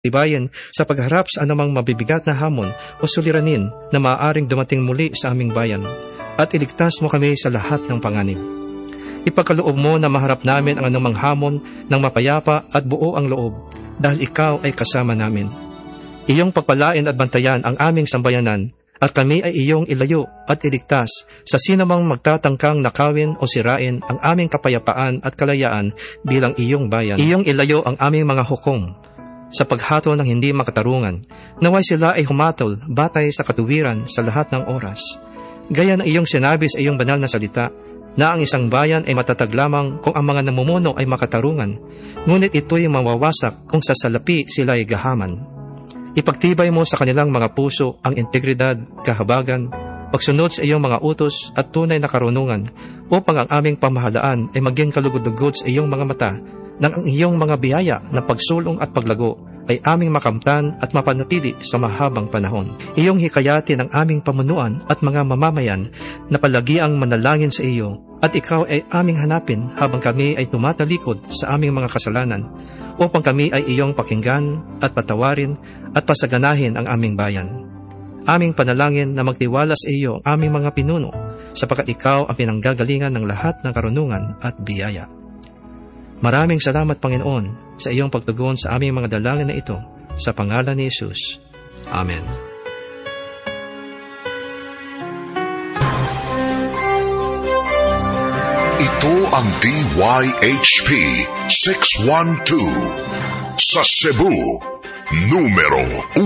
tibayan sa pagharap sa anumang mabibigat na hamon o suliranin na maaaring dumating muli sa aming bayan, at iligtas mo kami sa lahat ng panganib. Ipagkaloob mo na maharap namin ang anumang hamon ng mapayapa at buo ang loob, dahil ikaw ay kasama namin. Iyong pagpalain at bantayan ang aming sambayanan, at kami ay iyong ilayo at iligtas sa sinumang magtatangkang nakawin o sirain ang aming kapayapaan at kalayaan bilang iyong bayan. Iyong ilayo ang aming mga hukom sa paghato ng hindi makatarungan, naway sila ay humatol batay sa katuwiran sa lahat ng oras. Gaya ng iyong sinabi sa iyong banal na salita, na ang isang bayan ay matatag lamang kung ang mga namumuno ay makatarungan, ngunit ito'y mawawasak kung sa salapi sila ay gahaman. Ipagtibay mo sa kanilang mga puso ang integridad, kahabagan, pagsunod sa iyong mga utos at tunay na karunungan, upang ang aming pamahalaan ay maging kalugod-lugod sa iyong mga mata, nang ang iyong mga biyaya na pagsulong at paglago ay aming makamtan at mapanatili sa mahabang panahon. Iyong hikayatin ang aming pamunuan at mga mamamayan na palagi ang manalangin sa iyo, at ikaw ay aming hanapin habang kami ay tumatalikod sa aming mga kasalanan, upang kami ay iyong pakinggan at patawarin at pasaganahin ang aming bayan. Aming panalangin na magtiwala sa iyo ang aming mga pinuno, sapagkat ikaw ang pinanggagalingan ng lahat ng karunungan at biyaya. Maraming salamat, Panginoon, sa iyong pagtugon sa aming mga dalangin na ito, sa pangalan ni Jesus. Amen. Ito ang DYHP 612 sa Cebu, numero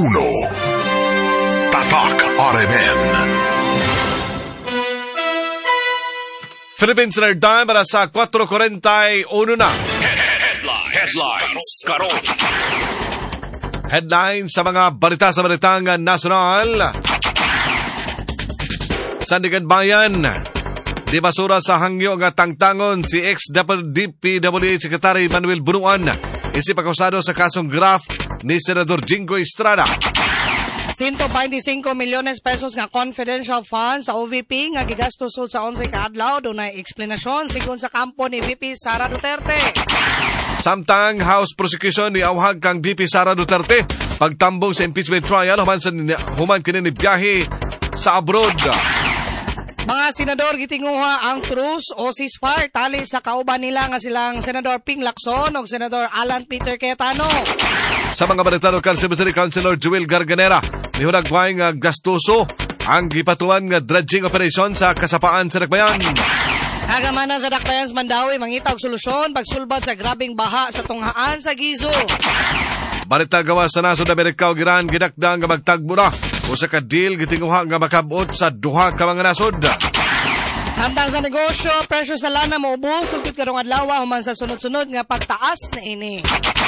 1. Tatak RMN. Philippine Standard Time para sa 4:41 na. Headlines karon. Headlines sa mga balita sa balitang nasyonal. Sandigan Bayan, di basura sa hangyo nga tangtangon si ex-DPWH Secretary Manuel Bunuan, isip akusado sa kasong graft ni Senador Jingo Estrada. 125 milyones pesos nga confidential funds sa OVP nga gigastos sa 11 ka adlaw dunay eksplanasyon sigon sa kampo ni VP Sara Duterte. Samtang House prosecution ni awhag kang VP Sara Duterte pagtambong sa impeachment trial human kini ni biyahe sa abroad. Mga senador gitinguha ang truce o ceasefire tali sa kauban nila nga silang Senador Ping Lacson ug Senador Alan Peter Cayetano. Sa mga balita lokal, si City Councilor Joel Garganera nihunagway nga gastuso ang gipatuan nga dredging operation sa kasapaan sa Dakbayan. Agamanan sa Dakbayan sa Mandawi mangita og solusyon pagsulbad sa grabing baha sa tunghaan sa Gizo. Balita gawa sa nasod Amerika ug Iran gidakdang nga magtagbo na usa ka deal gitinguha nga makabot sa duha ka mga nasod. Samtang sa negosyo, presyo sa lana maubos ug karong adlaw human sa sunod-sunod nga pagtaas na ini.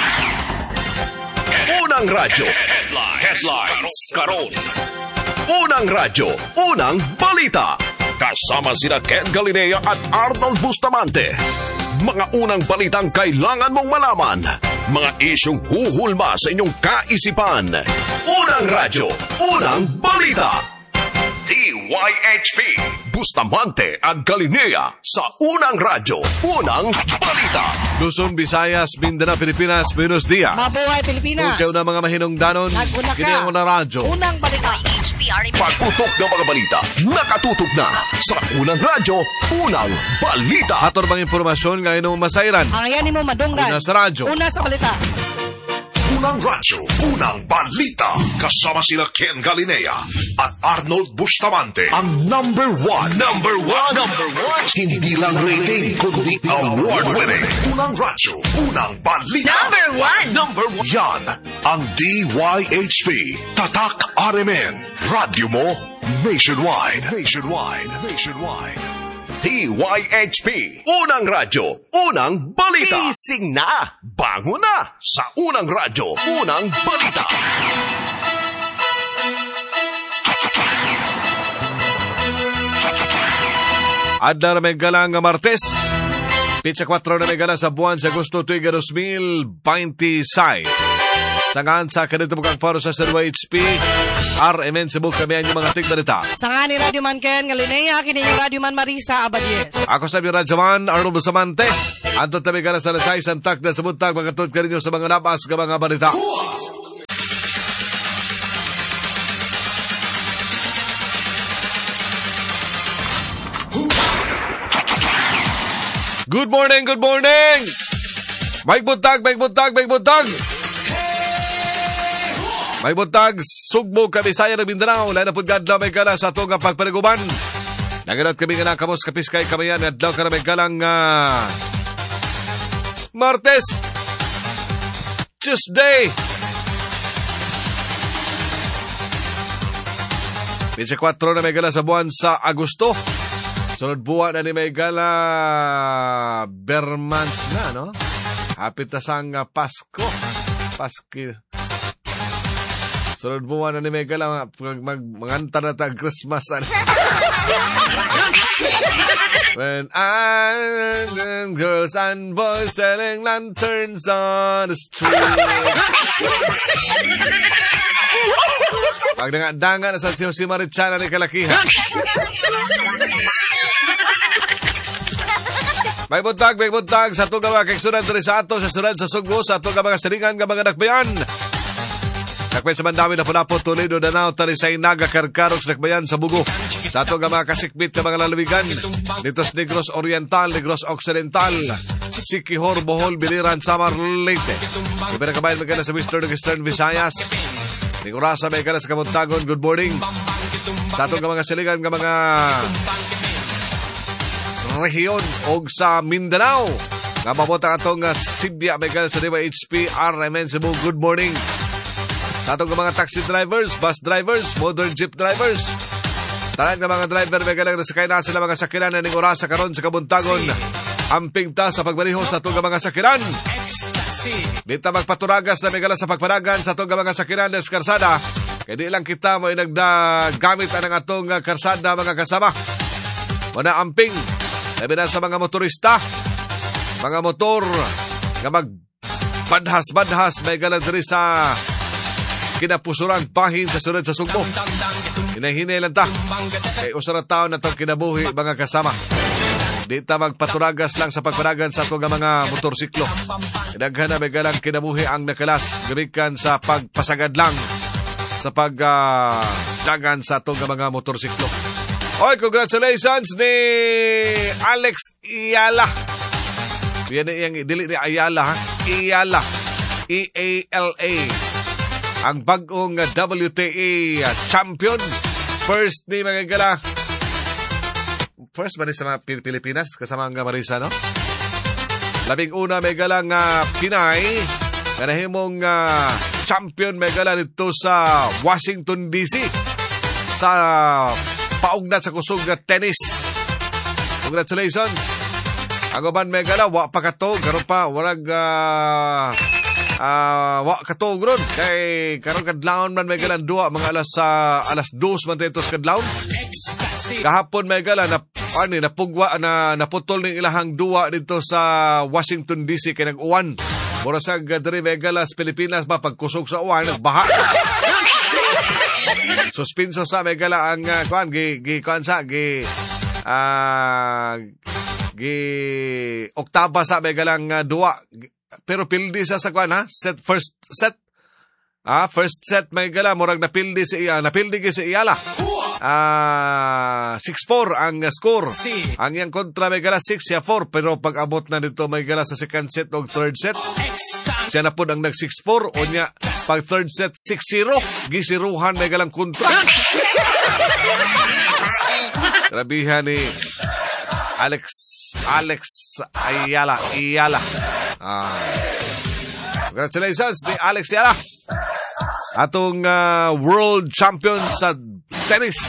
Unang radyo. Headlines karon. Unang radyo, unang balita. Kasama sina Ken Galinea at Arnold Bustamante. Mga unang balitang kailangan mong malaman. Mga isyong huhulma sa inyong kaisipan. Unang radyo, unang balita. DYHP, Bustamante at Galinea sa unang radyo, unang balita. Luzon, Visayas, Mindanao, Pilipinas, Buenos Dias. Mabuhay Pilipinas. Ikaw na mga mahinungdanon, Naguna ka. kini ang unang radyo. Unang balita. Pagputok ng mga balita, nakatutok na sa unang radyo, unang balita. Ator bang impormasyon nga inyong masairan? Ang yan mo madunggan. Una sa radyo. Una sa balita. Unang radyo, unang balita. Kasama sila Ken Galinea at Arnold Bustamante. Ang number one. Hindi lang rating, kundi award-winning. Unang radyo, unang balita. Number one. Yan ang DYHP. Tatak RMN. Radyo mo nationwide. DYHP. Unang radyo, unang balita. Gising na, bangon na sa unang radyo, unang balita. Adda na may galang nga Martes. Pitsa 4 na may gala sa buwan sa Agosto tuig 2026. Sangan sa kanito mukhang paro sa SRYHP, RMN Cebu kami ang mga tigbalita. Sangan ni Radio Man Ken Galinea, kini yung Radio Man Marisa Abadies. Ako sabi Radyo Man, Arnold Bustamante. Antot na may gala sa nasay, santak na sa buntag, mga tutkarinyo sa mga nabas, mga balita. Good morning, good morning! May buntag! May buntag, Sugbo, Kabisaya, Mindanao. Lain na po gadlaw may kala sa itong pagpaniguban. Naganat kami nga nakamos kapiskay kamayan. Adlaw ka na may kalang Martes, Tuesday. 24 na may gala sa buwan sa Agosto. Sunod buwan na ni may gala Bermans na, no? Hapit na sang Pasko. Sunod buwan na ni may gala maganta na tag Christmas. When I'm girls and boys selling lanterns on the street. Pag dangan sa si Marichana ni Kalakihan. May buntag sa itong mga keksunad rin sa ato, sa sunod sa Sugbo, sa itong mga siringan ng mga nakbayan. Nakbayan sa Mandawi na Punapo, Toledo, Danao, Tarisay, Naga, Karkarok, nakbayan sa Bugo. Sa itong mga kasikbit na mga lalawigan, Nitos Negros Oriental, Negros Occidental, Siquijor, Bohol, Biliran, Samar, Leyte. Iba na kabayan magkana sa Western Visayas. Ningurasa may kana sa Kamuntagon, good morning. Sa itong mga silingan ng mga rehiyon o sa Mindanao. Nga mabota atong Sibya may kana sa Diva HP, RMN Cebu, good morning. Sa itong mga taxi drivers, bus drivers, modern jeep drivers. Tanan nga mga driver may kana nasakay na sila mga sakiran na ningurasa karon sa Kamuntagon. Amping ta sa pagbaliho sa itong mga sakiran. Dita magpaturagas na megala sa pagparagan sa itong mga sakiran des karsada. Kaya di lang kita mo inagdagamit ang atong karsada mga kasama. Muna amping. Labi na sa mga motorista. Mga motor nga magbadhas-badhas megala diri sa kinapusurang bahin sa sunod sa Sugbo. Hinahinay lang ta. Kaya usara taon na itong kinabuhi mga kasama. Di ta magpaturagas lang sa pagparagan sa itong mga motorsiklo. Daghan na may galang kinabuhi ang nakalas. Gamikan sa pagpasagad lang sa pagdagan sa itong mga motorsiklo. Oy, congratulations ni Alex Iyala. Yan yung dili ni Ayala, ha? Iyala. E-A-L-A. Ang bagong WTA champion. First ni mga gala. First man sa mga Pilipinas kasama ang Marisa, no? Labing una may galang Pinay. Kanahimong champion may gala dito sa Washington DC. Sa paugnat sa kusog na tennis. Congratulations. Ang uban may gala, wa pa katog. Karoon pa, warag wa katog ron. Kay karoon kadlaon man may gala duwa. Mga alas 2 man dito sa kadlaon. Kahapon may gala naputol ng ilahang duwa dito sa Washington DC kay nag-uwan. Mura sa gadri may gala sa Pilipinas ba pagkusog sa uwan nagbaha. Suspenso sa may gala ang oktaba sa may galang duwa. Pero pildi sa kwan ha. First set may gala murag napildi si Iyala. 6-4 ang score. Ang iyang kontra may gala 6-4 pero pag abot na dito may gala sa second set o third set siya na po ang nag 6-4 o niya pag third set 6-0 gisiruhan may galang kontra. Grabihan ni Alex Ayala. Congratulations ni Alex Ayala. Atong world champion sa tennis.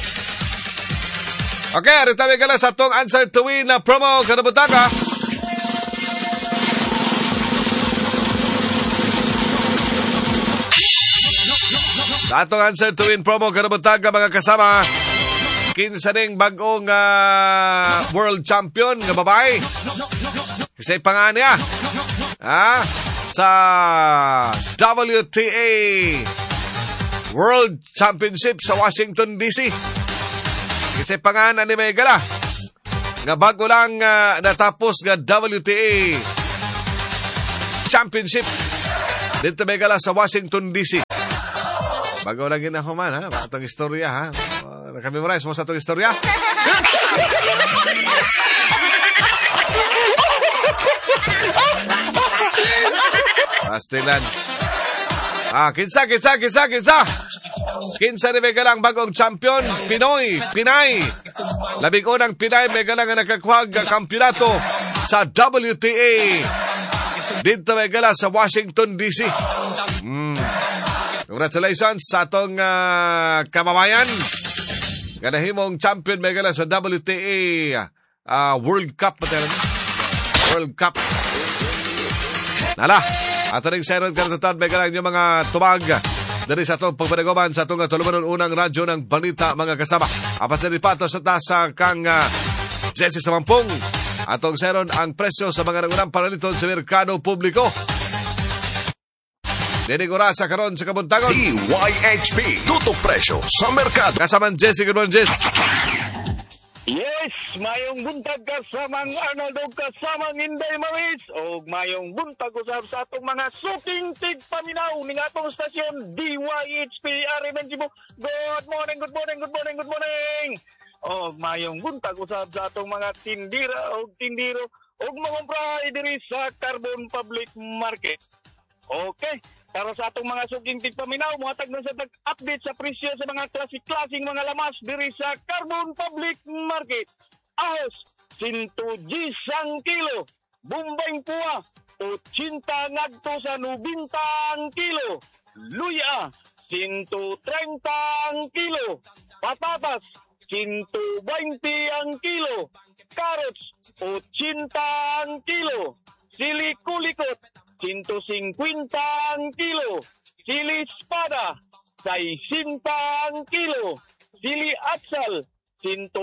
Okay, aritabi ka lang sa atong answer to win na promo kanabutaga. Sa atong answer to win promo kanabutaga mga kasama. Kinsa ning bagong world champion nga babae. Kasi pangan niya. Sa WTA World Championship sa Washington DC. Kasi pangalan ni Megala nga bago lang natapos nga WTA Championship dito Megala sa Washington DC. Bago lang ginahuman ha, atong istorya ha. Nakamemorize mo sa atong istorya. Pastilan. Kinsa. Kinsa ni may galang bagong champion, Pinay. Labing unang Pinay may galang ang nakakuhag kampyonato sa WTA. Dito may galang sa Washington, D.C. Congratulations sa atong kababayan. Ganahimong champion may galang sa WTA World Cup. World Cup. Nala, ato rin sa iron kartatan may galang yung mga tumag dari sa itong pagpanagoban sa itong tulumanon unang radyo ng balita mga kasama. Apas na ripato sa tasa kang Jesse Samampong. Atong seron ang presyo sa mga nangunang panaliton sa merkado publiko. Dinig orasa karon sa kabuntagon. DYHP, tutok presyo sa merkado. Kasaman Jesse, good morning, Jess. Yes, mayong buntag kasamang Arnold o kasamang Inday Maris o mayong buntag usab sa atong mga suking tigpaminaw ning atong stasyon DYHP Arimenjibo. Good morning. O mayong buntag usab sa atong mga tindira o tindiro o mangumpray diri sa Carbon Public Market. Okay, para sa atong mga suging tigpaminaw, muhatag na sa tag-update sa presyo sa mga klasik-klasing mga lamas diri sa Carbon Public Market. Ahos, 110 ang kilo. Bumbay puwa, 80 ngadto sa 90 ang kilo. Luya, 130 ang kilo. Patatas, 120 ang kilo. Carrots, 80 ang kilo. Sili kulikot, 150 ang kilo. Sili espada, 60 ang kilo. Sili atsal, 180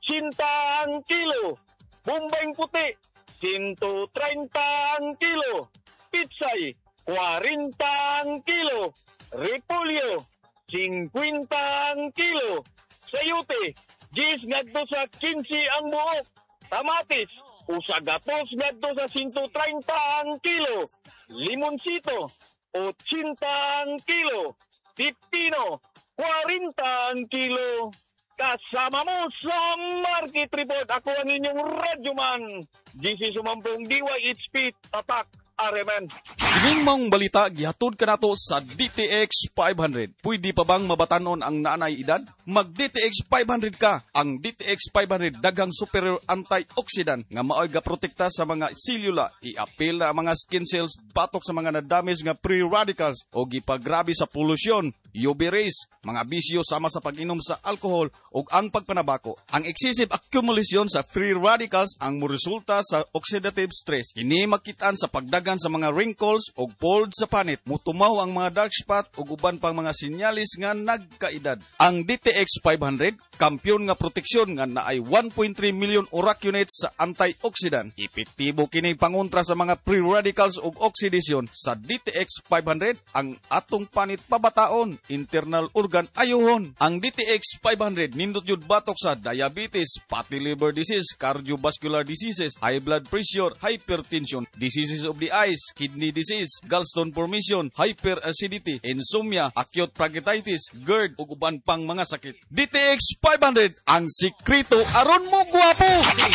ang kilo. Bumbay puti, 130 ang kilo. Pitsay, 40 ang kilo. Repolyo, 50 ang kilo. Sayote, 10 ngadto sa 15 ang buok. Tamatis, usagapos ngadto sa 130 ang kilo. Limonsito, 80 ang kilo. Pipino, 40 ang kilo. Kasama mo sa Market Report. Ako ang inyong radyoman. DC Sumampong DYHP Tatak Areman. Ining mong balita gihatod kanato sa DTX 500. Pwede pa bang mabatanon ang naanay edad? Mag DTX 500 ka. Ang DTX 500 daghang superior antioxidant nga maoy ga protekta sa mga selula, i-apil na mga skin cells batok sa mga na-damage nga free radicals o gipagrabe sa polusyon, UV rays, mga bisyo sama sa pag-inom sa alcohol o ang pagpanabako. Ang excessive accumulation sa free radicals ang moresulta sa oxidative stress. Kini makitaan sa pagdagan sa mga wrinkles o fold sa panit, mutumaw ang mga dark spot o uban pang mga sinyalis nga nagkaedad. Ang DTX 500, kampyon nga proteksyon nga naay 1.3 million ORAC units sa antioxidant. Epektibo kini pangontra sa mga free radicals o oxidation. Sa DTX 500, ang atong panit pabataon, internal organ ayuhon. Ang DTX 500 nindot yun batok sa diabetes, fatty liver disease, cardiovascular diseases, high blood pressure, hypertension, diseases of the eyes, kidney disease, gallstone formation, hyperacidity, insomnia, acute pancreatitis, GERD ug uban pang mga sakit. DTX 500 ang sikreto aron mo gwapo.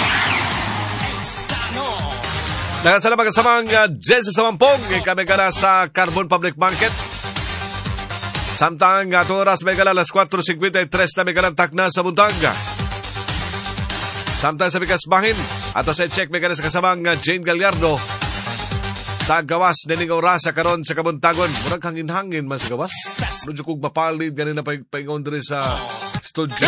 Nakasalamat kasamang Jesse Samampong. Kami ka sa Carbon Public Market. Samtang atong oras may kala alas 4:53 na may kalang takna sa Buntanga. Samtang sa Bikas Bahin, ato sa check may kala sa kasamang Jane Gallardo. Sa gawas, nining oras sa karon sa Kabuntagon. Murag hangin-hangin man sa gawas. Medyo kong mapalid ganun na paingon rin sa studio.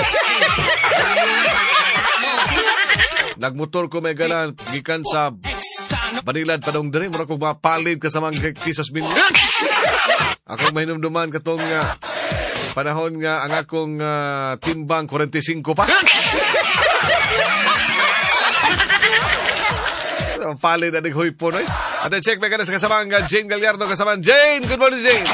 Nagmotor ko may gala, gikan sa Banilad padong diri, murag kong mapalid kasamang kisas binyo. Akong mahinumduman katong panahon nga ang akong timbang 45 pa. Palid na naghuy po, no? At check back na sa kasamang Jane Gallardo. Kasamang Jane! Good morning, Jane!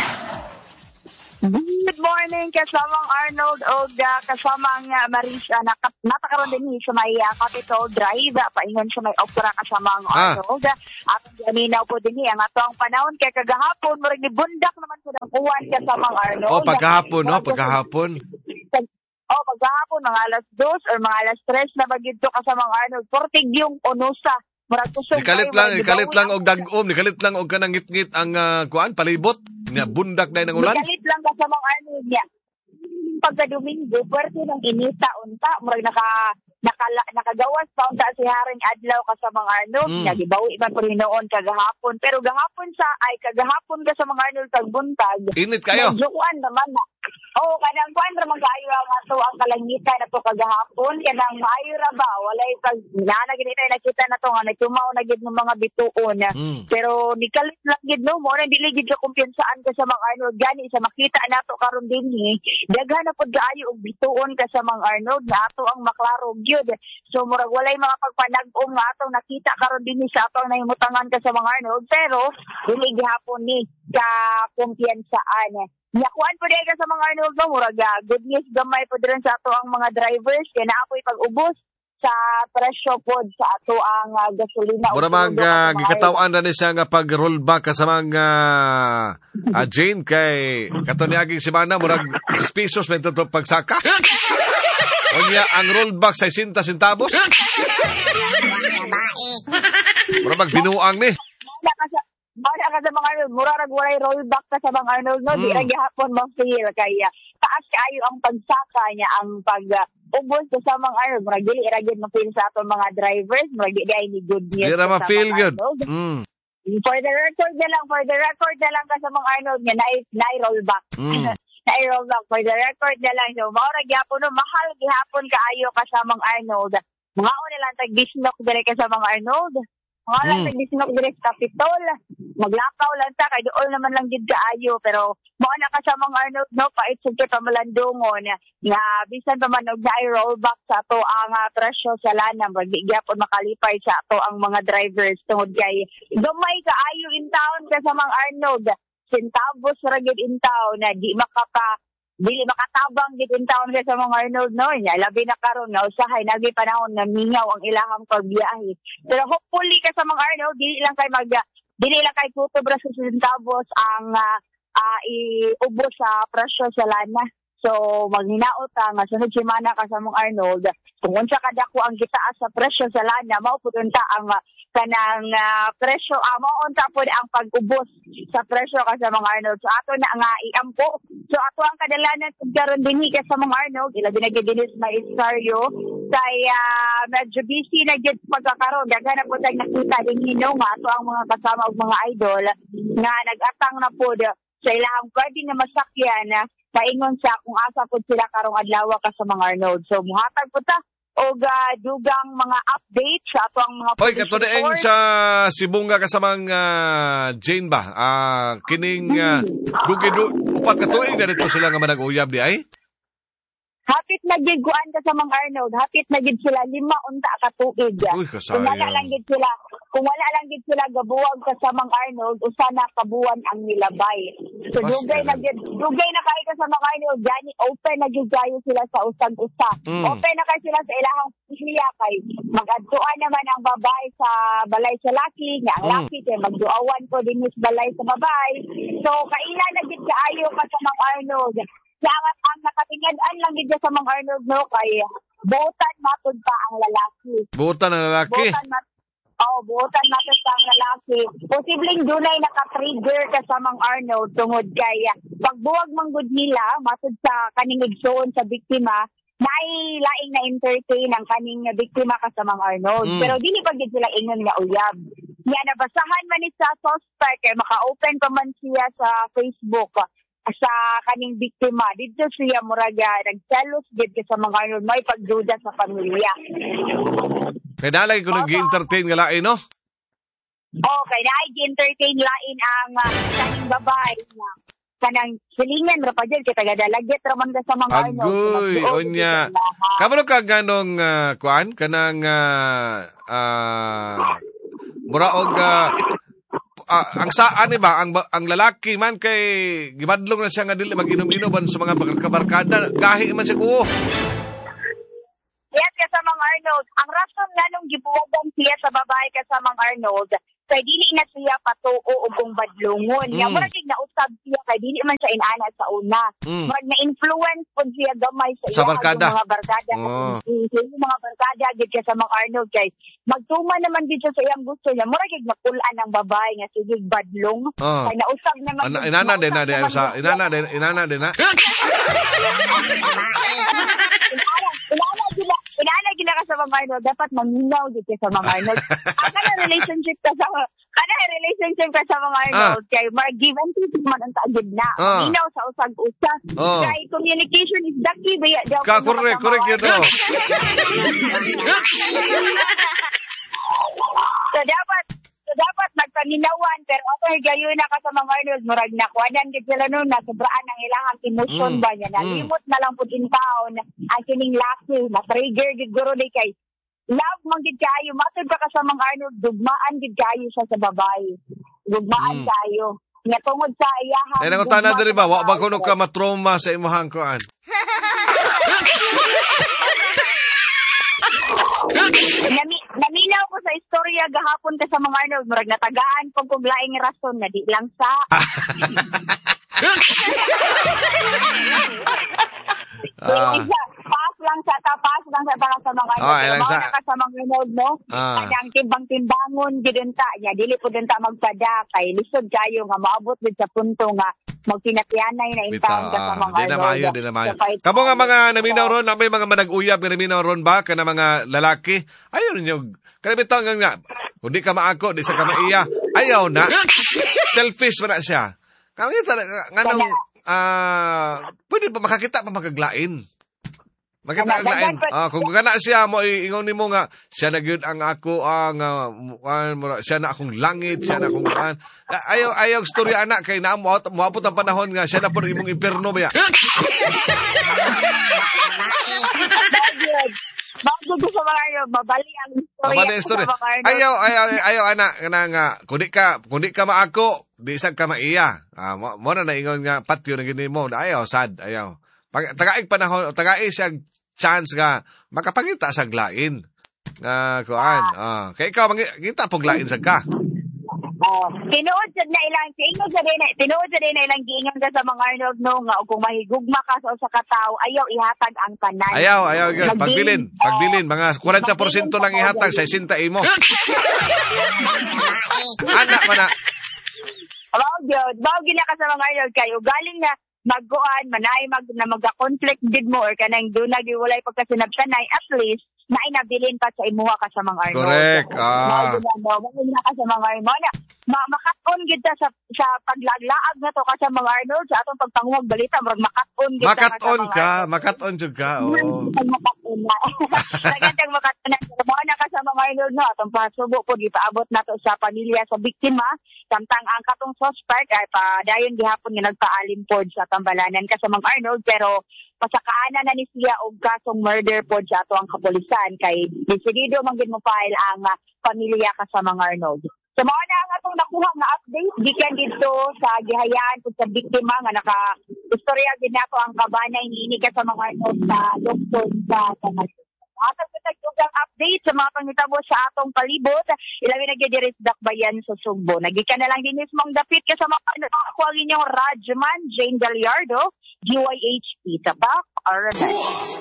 Good morning, kasamang Arnold o kasamang Marisa. Natakaroon din sa may Capitol Drive. Paingon sa may opera kasamang Arnold. At gaminaw po din ang atong panahon. Kaya kagahapon, marag ni bundak naman po ng uwan kasamang Arnold. Oh, pagkahapon, no? Pagkahapon. Pagkahapon, mga alas 2 or mga alas 3 na bagid to kasamang Arnold. Portig yung Onosa. Murag kusog Nikalit lang og dagom, nikalit lang og kanang ngit-ngit ang kuan palibot. Nya bundak dai ng ulan. Nikalit lang ka sa mga ano niya. Pagka Domingo, pwerte ng inita unta, murag nakagawas pa unta si Haring adlaw ka sa mga ano, nagibawi man po noon kagahapon. Pero kagahapon ka sa mga ano tagbuntag. Init kayo. Jukuan naman na. Oo, kanang kuan ra man kaayo ang ato ang kalangitan na to kagahapon, kanang maayo ra ba walay pag gid nakita na to nga nagtumaw na gid ng mga bituon. Pero nikalit lang gid no mo na dili gid ka kumpiyansaan ka sa mga ano gani sa makita nato karon dinhi daghan na pud kaayo og bituon ka sa mga Arnold na ato ang maklaro gyud. So murag walay mga pagpanag-om nga atong nakita karon dinhi sa atong nahimutangan ka sa mga Arnold, pero dili gihapon ni ka kumpiyansaan. Yakuan po dahil ka sa mga Arnold mo, murag good news gamay po din sa ato ang mga drivers, kaya naapoy pag-ubos sa presyo po sa ato ang gasolina. Mura gikatawan na siya nga pag-rollback ka sa mga Jane kay katonyaging si Mana, murag pesos may ito pagsaka. O niya, ang rollback sa 60 centavos. Mura magbinuang ni. Wala ka sa mga Arnold, murarag walay rollback ka sa mga Arnold, no? Di lagi hapon ma-feel, kaya taas kayo ang pagsaka niya, ang pag-ubos sa mga Arnold, murag dili iragid ma-feel sa atong mga drivers, murag di ay ni good news. Di ra ma-feel good. For the record na lang ka sa mga Arnold niya, na-rollback. Na-rollback, for the record na lang. So, maurag yapon, no? Mahal gihapon kaayo ka sa mga Arnold. Mga o nilang tag-disnok dire ka sa mga Arnold. Mga lang tag-disnok dire sa Capitol. Maglakaw lang ta, kay doon naman lang gid kaayo, pero mauna ka sa mga Arnold, no, paitsog ka malandungon, nga, bisan pa man og rollback sa ato ang presyo sa lana, magyapon makalipay sa ato ang mga drivers, tungod kay, gamay kaayo in town ka sa mga Arnold, centavos ra gid in town, na dili makatabang gid in town ka sa mga Arnold, no, nya, labi na karon nga, usahay, nagi panahon na mingaw ang ilahang pagbiyahe. Pero hopefully ka sa mga Arnold, dili lang kay kutubra sa centavos ang iubos sa presyo sa lana. So, maghinaot nga sunod semana ka sa mga Arnold, kung unsa kadako ang gitaas sa presyo sa lana, mao pud unta ang kanang presyo, mao unta pud ang pag-ubos sa presyo ka sa mga Arnold. So, ato na nga iampo. So, ato ang kadalanan kung karon dinhi ka sa mga Arnold, ilabi na gid dinhi sa Isaryo, kaya medyo busy na gid pagkakaroon. Daghan na po tayong nakita dinhi no nga ato ang mga kasama og mga idol nga nag-atang na po sa ilahang pwede na masakyan paingon sa kung asa po sila karong adlaw ka sa mga Arnold. So muhatag po ta og dugang mga update sa ato ang mga Oy, katunaing sa Sibunga ka sa mga Jane ba? Kining upat katuig na dito sila nga manag-uyab di ay? Hapit na gid kuan ka sa mga Arnold, hapit na gid sila 5 unta ka tuig. Kung wala lang gid sila gabuwag ka sa mga Arnold, usa na kabuwan ang nilabay. So dugay na kay ka sa mga Arnold, gani open na gid kayo sila sa usag-usa. Open na kay sila sa ilahang pamilya kay mag-adtuan naman ang babae sa balay sa laki, nga ang laki kay magduawan ko din sa balay sa babae. So kaila na gid kaayo ka sa mga Arnold. Kaya ang nakatingad-an lang dito sa mga Arnold, no, kay buotan matod pa ang lalaki. Buotan ang lalaki? Buotan matod pa ang lalaki. Posibleng dunay naka-trigger ka sa mga Arnold tungod kay pagbuwag manggod nila, matod sa kaning igsoon sa biktima, laing na entertain ang kaning biktima ka sa mga Arnold. Pero dili pa gid sila ingon nga uyab. Yan, nabasahan man ni sa suspect, kay maka-open pa man siya sa Facebook, sa kaning biktima. Dito siya muraga nagselos gid sa mga Arnold, may pagduda sa pamilya. Kaya nalagi ko nag-entertain nga lain, no? Kaya nag-entertain lain ang kaning babae nga. Kanang silingan ra pa dyan, kaya tagadalagit raman ka sa mga Arnold. Agoy, onya. Kabalo ka ganong kuan? Kanang muraog ang saan ba ang lalaki man kay gibadlong na siya nga dili mag-inom-inom sa mga kabarkada gahi man siya ko. Yes, ka sa mga Arnold. Ang rason nga nung gibuwagan siya sa babae ka sa mga Arnold kay dili na siya patuo og kung badlungon. Nya murag nausab siya kay dili man siya inana sa una. Murag na-influence pud siya gamay sa barkada. Mga barkada. Yung mga barkada gid sa mga Arnold kay magtuma naman gid siya sa iyang gusto niya. Murag napulan ang babae nga sige badlong. Kay nausab naman inana din na. Inana gila ka sa mga Arnold, dapat maminaw dito sa mga Arnold. Ang relationship ka sa mga Arnold, kay mga give and take man ang taagid na. Maminaw sa usag-usag. Kay communication is the key. Correct yun. So dapat magpaminawan, pero ako higayon na ka sa mga Arnold, murag nakuanan gid sila nun, nasobraan ang ilang emotion ba niya, nalimot na lang pud in town, ang kining laki, na-trigger gid guro di kay, love man gid kayo, matod pa ka sa mga Arnold, dugmaan gid kayo siya sa babae, dugmaan kayo. Nga tungod sa iyahang... Ay, nangutan na diri ba, wa ba kuno ka matrauma sa imahang kuan? Naminaw ko sa istorya gahapon ka sa mga Arnold, murag natagaan kung laing rason na di lang sa pass lang sa sa mga Arnold. Ka sa mga Arnold mo, kanyang timbang-timbangon gidunta niya, dili po dunta magpada kay lisod kayo nga maabot din sa punto nga magtinatianay na intawon ka sa mga Arnold. Di na mayo. Kamo nga mga naminaw ron, may mga manag-uyab nga naminaw ron ba kana mga lalaki? Ayaw ninyo. Kana bitaw nga, kung di ka maako, di sa ka maiya. Ayaw na. Selfish man na siya. Kamita nga nung pwede pa makakita pa makaglain. Makita ang lain. Kung gana siya mo ingon nimo nga siya na gyud ang ako siya na akong langit, siya na akong ayaw storya anak kay na moabot ang panahon nga siya na pud imong impierno ba. Bago sa mga babali ang storya. Ayaw anak nga kundi ka maako, di sad ka maiya. Mo na ingon nga patyo na gini mo. Ayaw sad, ayaw. Tagaig panahon, tagaig siya chance nga makapangita sa glain. Kuan. Kay ikaw mangita pog lain sa ka. Tinuod sa din na ilang giingon ka sa mga Arnold no nga kung mahigugma ka sa usa ka tawo, ayaw ihatag ang tanan. Ayaw gyud pagbilin mga 40% lang ihatag sa 60 mo. Anak man na. Bawo gyud ka sa mga Arnold kayo galing na magkuan manay magka-conflict gid mo or kanang dunag walay pagkasinabtanay, at least nainabilin pa sa imuha ka sa mga Arnold. Correct. Maguna ka sa mga Arnold. Makaton gid ta sa paglaglaag na to ka sa mga Arnold sa atong pagpanguwag balita, murag makaton gid ta. Makaton jud ka. Oo. Nagantang makaton na ka sa mga Arnold no atong pasubo po gipaabot nato sa pamilya sa biktima samtang ang katong suspect ay padayon gihapon nga nagpaalim pod sa tambalanan ka sa mga Arnold, pero pasakaanan na ni siya og kasong murder pod sa ato ang kapulisan kay desidido man gid mo file ang pamilya ka sa mga Arnold. So mao na ang atong nakuha nga update gikan dito sa gihayaan pud sa biktima nga naka-istorya gid nato ang kabanay niini ka sa mga Arnold sa doktor sa atong kitag update sa mga pangitabo sa atong palibot, ilabi na gyud diri sa Dakbayan sa Sugbo. Nagikan na lang din mismong dapit ka sa mga ako ang inyong Rajman Jane Gallardo, GYHP Tapak RMS.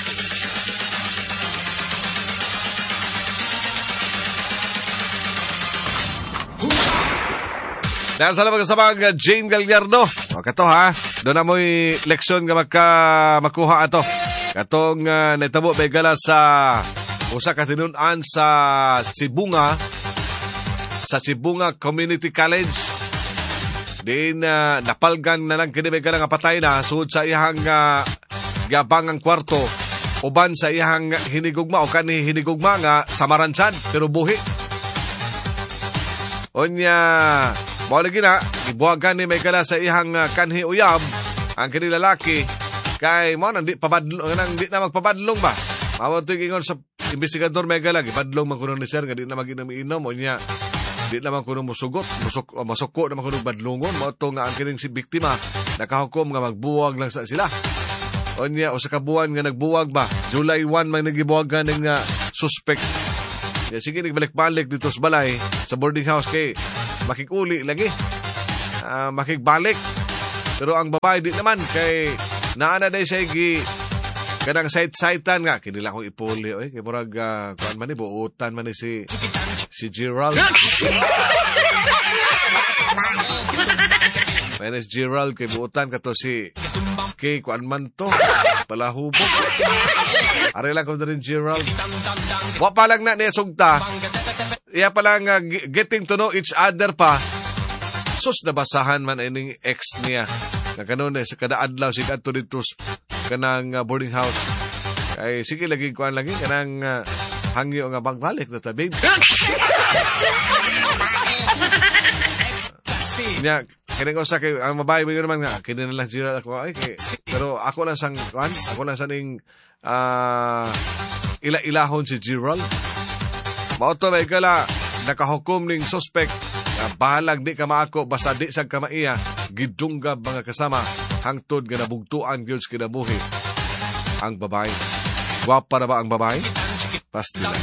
Dahil sa naman kasamang Jane Gallardo. O kato ha, doon na mo'y leksyon nga makuha ato. Katong naitabo may gala sa usa ka tinunan sa Sibunga Community College. Din napalgan na lang kini may gala nga patay na sud sa iyang gabangang kwarto uban sa iyang hinigugma o kanhi hinigugma nga samaransan pero buhi. Onya mao lagi na ibuwagan ni may gala sa iyang kanhi uyab ang kini lalaki. Kay mo nang di na magpapadlong ba? Mao to ingon sa investigador Megalag, ipadlong man kuno ni sir nga di na maginom-inom o niya. Di naman kuno musuko naman kuno badlongon mo to nga ang kining si biktima nakahukom nga magbuwag lang sa sila. O niya o sa kabuan nga nagbuwag ba? July 1 man nagibuwagan ng suspect. Sige, nagbalik-balik dito sa balay, sa boarding house kay makikuli lagi. Makigbalik. Pero ang babae di naman kay naana day siya kanang site-sitan nga. Kinila kong ipuli. Kay murag, kuan man ni, buutan man ni si Gerald. Mayroon si Gerald kay buutan ka to si kay kuan man to. Palahubog. Ari lang ko na rin Gerald. Wa pa lang na niya sugta. Iya pa lang getting to know each other pa. Sus, nabasahan man ining ex niya. Na kanon sa kada adlaw si kadto dito kanang boarding house. Ay sige lagi kuan lagi kanang hangyo nga bagbalik na ta babe. Nya kini ko sa kay ang babae mo naman nga kini na lang Gerald ako pero ako lang sang kuan ako lang saning ila-ilahon si Gerald. Mao to may kala nakahukom ning suspect bahalag di ka maako basta di sa kamaiya gidunggab mga kasama hangtod nga nabugtuan gyud sa kinabuhi ang babae. Gwapa na ba ang babae? Pasti lang.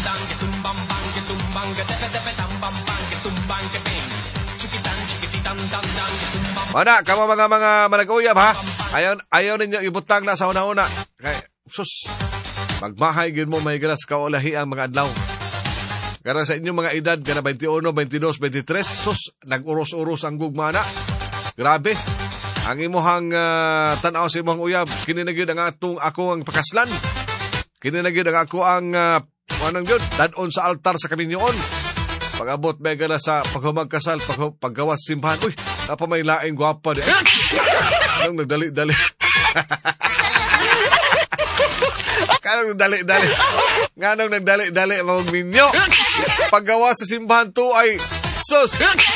Mana, kamo mga manag-uyab ha? Ayaw ninyo ibutang na sa una-una. Kay, sus, magmahay gyud mo may ganas kaulahi ang mga adlaw. Karena sa inyong mga edad, kana 21, 22, 23, sus, nag-uros-uros ang gugmana. Grabe. Ang imuhang tanaw sa imuhang uyab, kininagid ang ako ang pakaslan. Kininagid ang ako ang, anong yun, dadon sa altar sa kaminyoon. Pag-abot may gala sa paghumagkasal, paggawas simbahan, uy, napamay laing gwapa di. Anong nagdali-dali. Kanong nagdali-dali. Nganong nagdali-dali mga minyo. Paggawas sa simbahan to ay sus.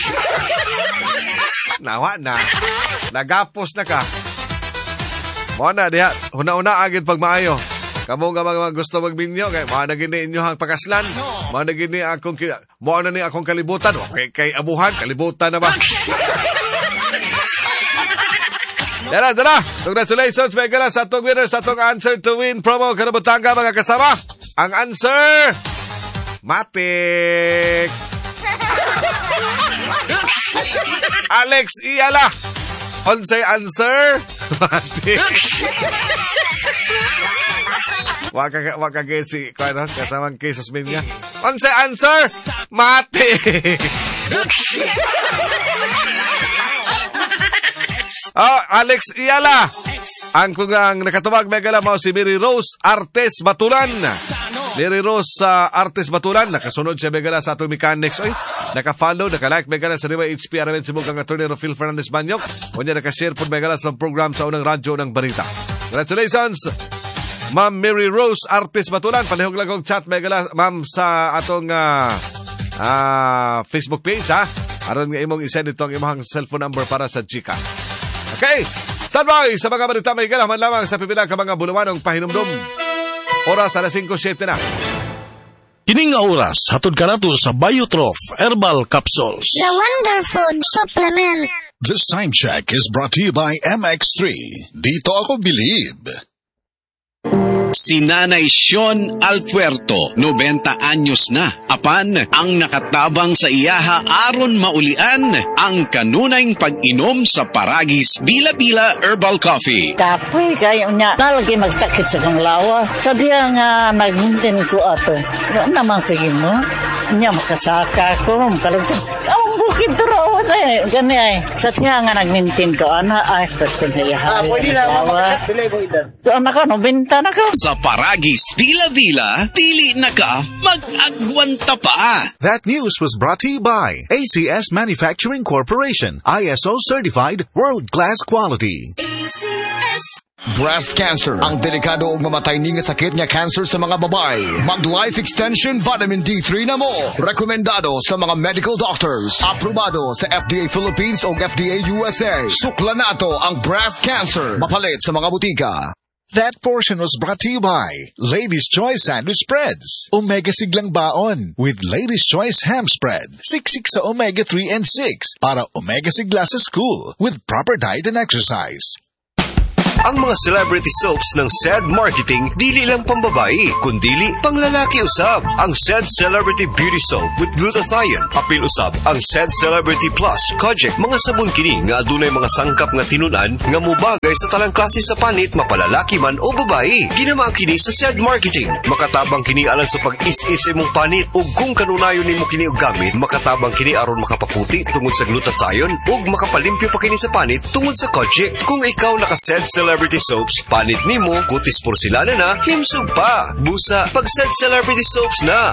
Nawa na. Nagapos na ka. Mo na diha, huna-una agad pagmaayo. Kamo nga mga gusto magminyo kay mo na gini inyong pakaslan. Mo na gini akong mo na ni akong kalibutan. Okay, kay abuhan kalibutan na ba? Dara. Congratulations may gala sa atong winner sa atong Answer to Win promo kanabutanga mga kasama. Ang answer Matik. Alex Iyala. Onsay answer Matik. Waka si kasamang cases min niya. Onsay answer Matik. Alex Iyala. Ang kungang nakatubag megala mo si Mary Rose Artes Batulan. Mary Rose Artes Batulan. Nakasunod siya megala sa atong mechanics. Oy, naka-follow, naka-like megala sa Riva HP Aramen Cebu kang attorney Phil Fernandez Banyok. Unya naka-share po megala sa program sa unang radyo ng Balita. Congratulations, Ma'am Mary Rose Artes Batulan. Palihog lang kong chat megala, ma'am, sa atong Facebook page, ha? Aron nga imong isend ito ang imong cellphone number para sa GCash. Okay, standby sa mga balita may galaman lamang sa pipilang ka mga buluwanong pahinumdum. Oras alas 5:07 na. Kining nga oras, hatod ka nato sa Biotrof Herbal Capsules. The Wonder Food Supplement. This time check is brought to you by MX3. Dito ako believe. Si Nanay Sean Alpuerto, 90 anyos na. Apan, ang nakatabang sa iyaha aron maulian ang kanunayng pag-inom sa Paragis Bila-Bila Herbal Coffee. Kapoy kayo niya, talagi magsakit sa kong lawa. Sabihan nga nag-maintain ko ato. Ano naman kayo mo? Niya makasaka ko, makalagsan. Bukid turo eh, gani ay. Sabihan nga nag-maintain ko, ay, pwede na iyaha. Pwede lang, makasbilay mo idan. So, anak ko, benta na ko. Sa Paragis Bila-Bila, dili na ka mag-agwanta pa. That news was brought to you by ACS Manufacturing Corporation, ISO certified world-class quality. ACS. Breast cancer, ang delikado o mamatay nga sakit nga cancer sa mga babae. Mag-Life Extension Vitamin D3 na mo. Rekomendado sa mga medical doctors. Aprobado sa FDA Philippines o FDA USA. Sukla nato ang breast cancer. Mapalit sa mga butika. That portion was brought to you by Ladies' Choice Sandwich Spreads. Omega Siglang Baon with Ladies' Choice Ham Spread. Siksik sa Omega 3 and 6 para Omega Sigla sa school with proper diet and exercise. Ang mga celebrity soaps ng SED Marketing dili lang pambabae, kundili panglalaki usab. Ang SED Celebrity Beauty Soap with glutathione. Apil usab ang SED Celebrity Plus Kojic. Mga sabon kini nga adunay mga sangkap nga tinunan nga mubagay sa talang klase sa panit, mapalalaki man o babae. Ginamaa kini sa SED Marketing. Makatabang kini alang sa pag-is-is imong panit ug kung kanunayon nimo kini og gamit, makatabang kini aron makapaputi tungod sa glutathione ug makapalimpyo pa kini sa panit tungod sa Kojic. Kung ikaw naka-SED Celebrity Soaps, panit nimo kutis porselana na, himsog pa. Busa pag SED Celebrity Soaps na.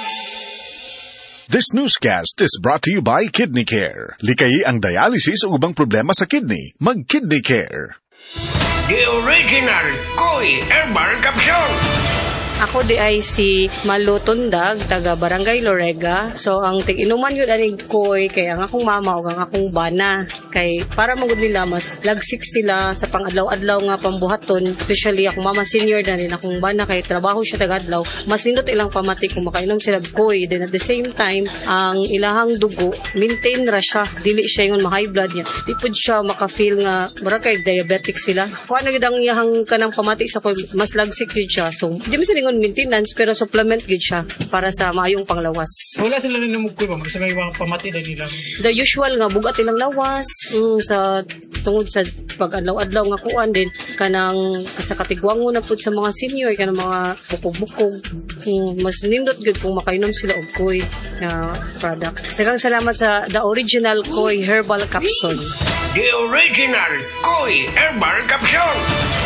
This newscast is brought to you by Kidney Care. Likayi ang dialysis o ubang problema sa kidney. Mag-Kidney Care. The original Koi Herbal Capsule. Ako di ay si Malu Tundag, taga Barangay Lorega. So, ang tig-inuman yun aning koy, kaya ang akong mama o ang akong bana. Kay para magud nila, mas lagsik sila sa pang-adlaw-adlaw nga pambuhaton. Especially akong mama senior na rin akong bana, kay trabaho siya taga-adlaw. Mas nindot ilang pamati kung makainom sila koy. Then at the same time, ang ilahang dugo, maintain ra siya. Dili siya yung ma-high blood niya. Di po siya maka-feel nga, mara kay diabetic sila. Kung ano ang iyahang kanang pamati sa koy, mas lagsik yun siya. So, di mo sila maintenance pero supplement gid siya para sa maayong panglawas. Wala sila na namugkoy ba? Sa may mga pamati na nila. The usual nga bugat ilang lawas sa tungod sa pag-adlaw-adlaw nga kuan din kanang sa katigwango na pud sa mga senior kanang mga bukog-bukog. Mas nindot gud kung makainom sila og koy na product. Daghang salamat sa the original Koi Herbal Capsule. The original Koi Herbal Capsule.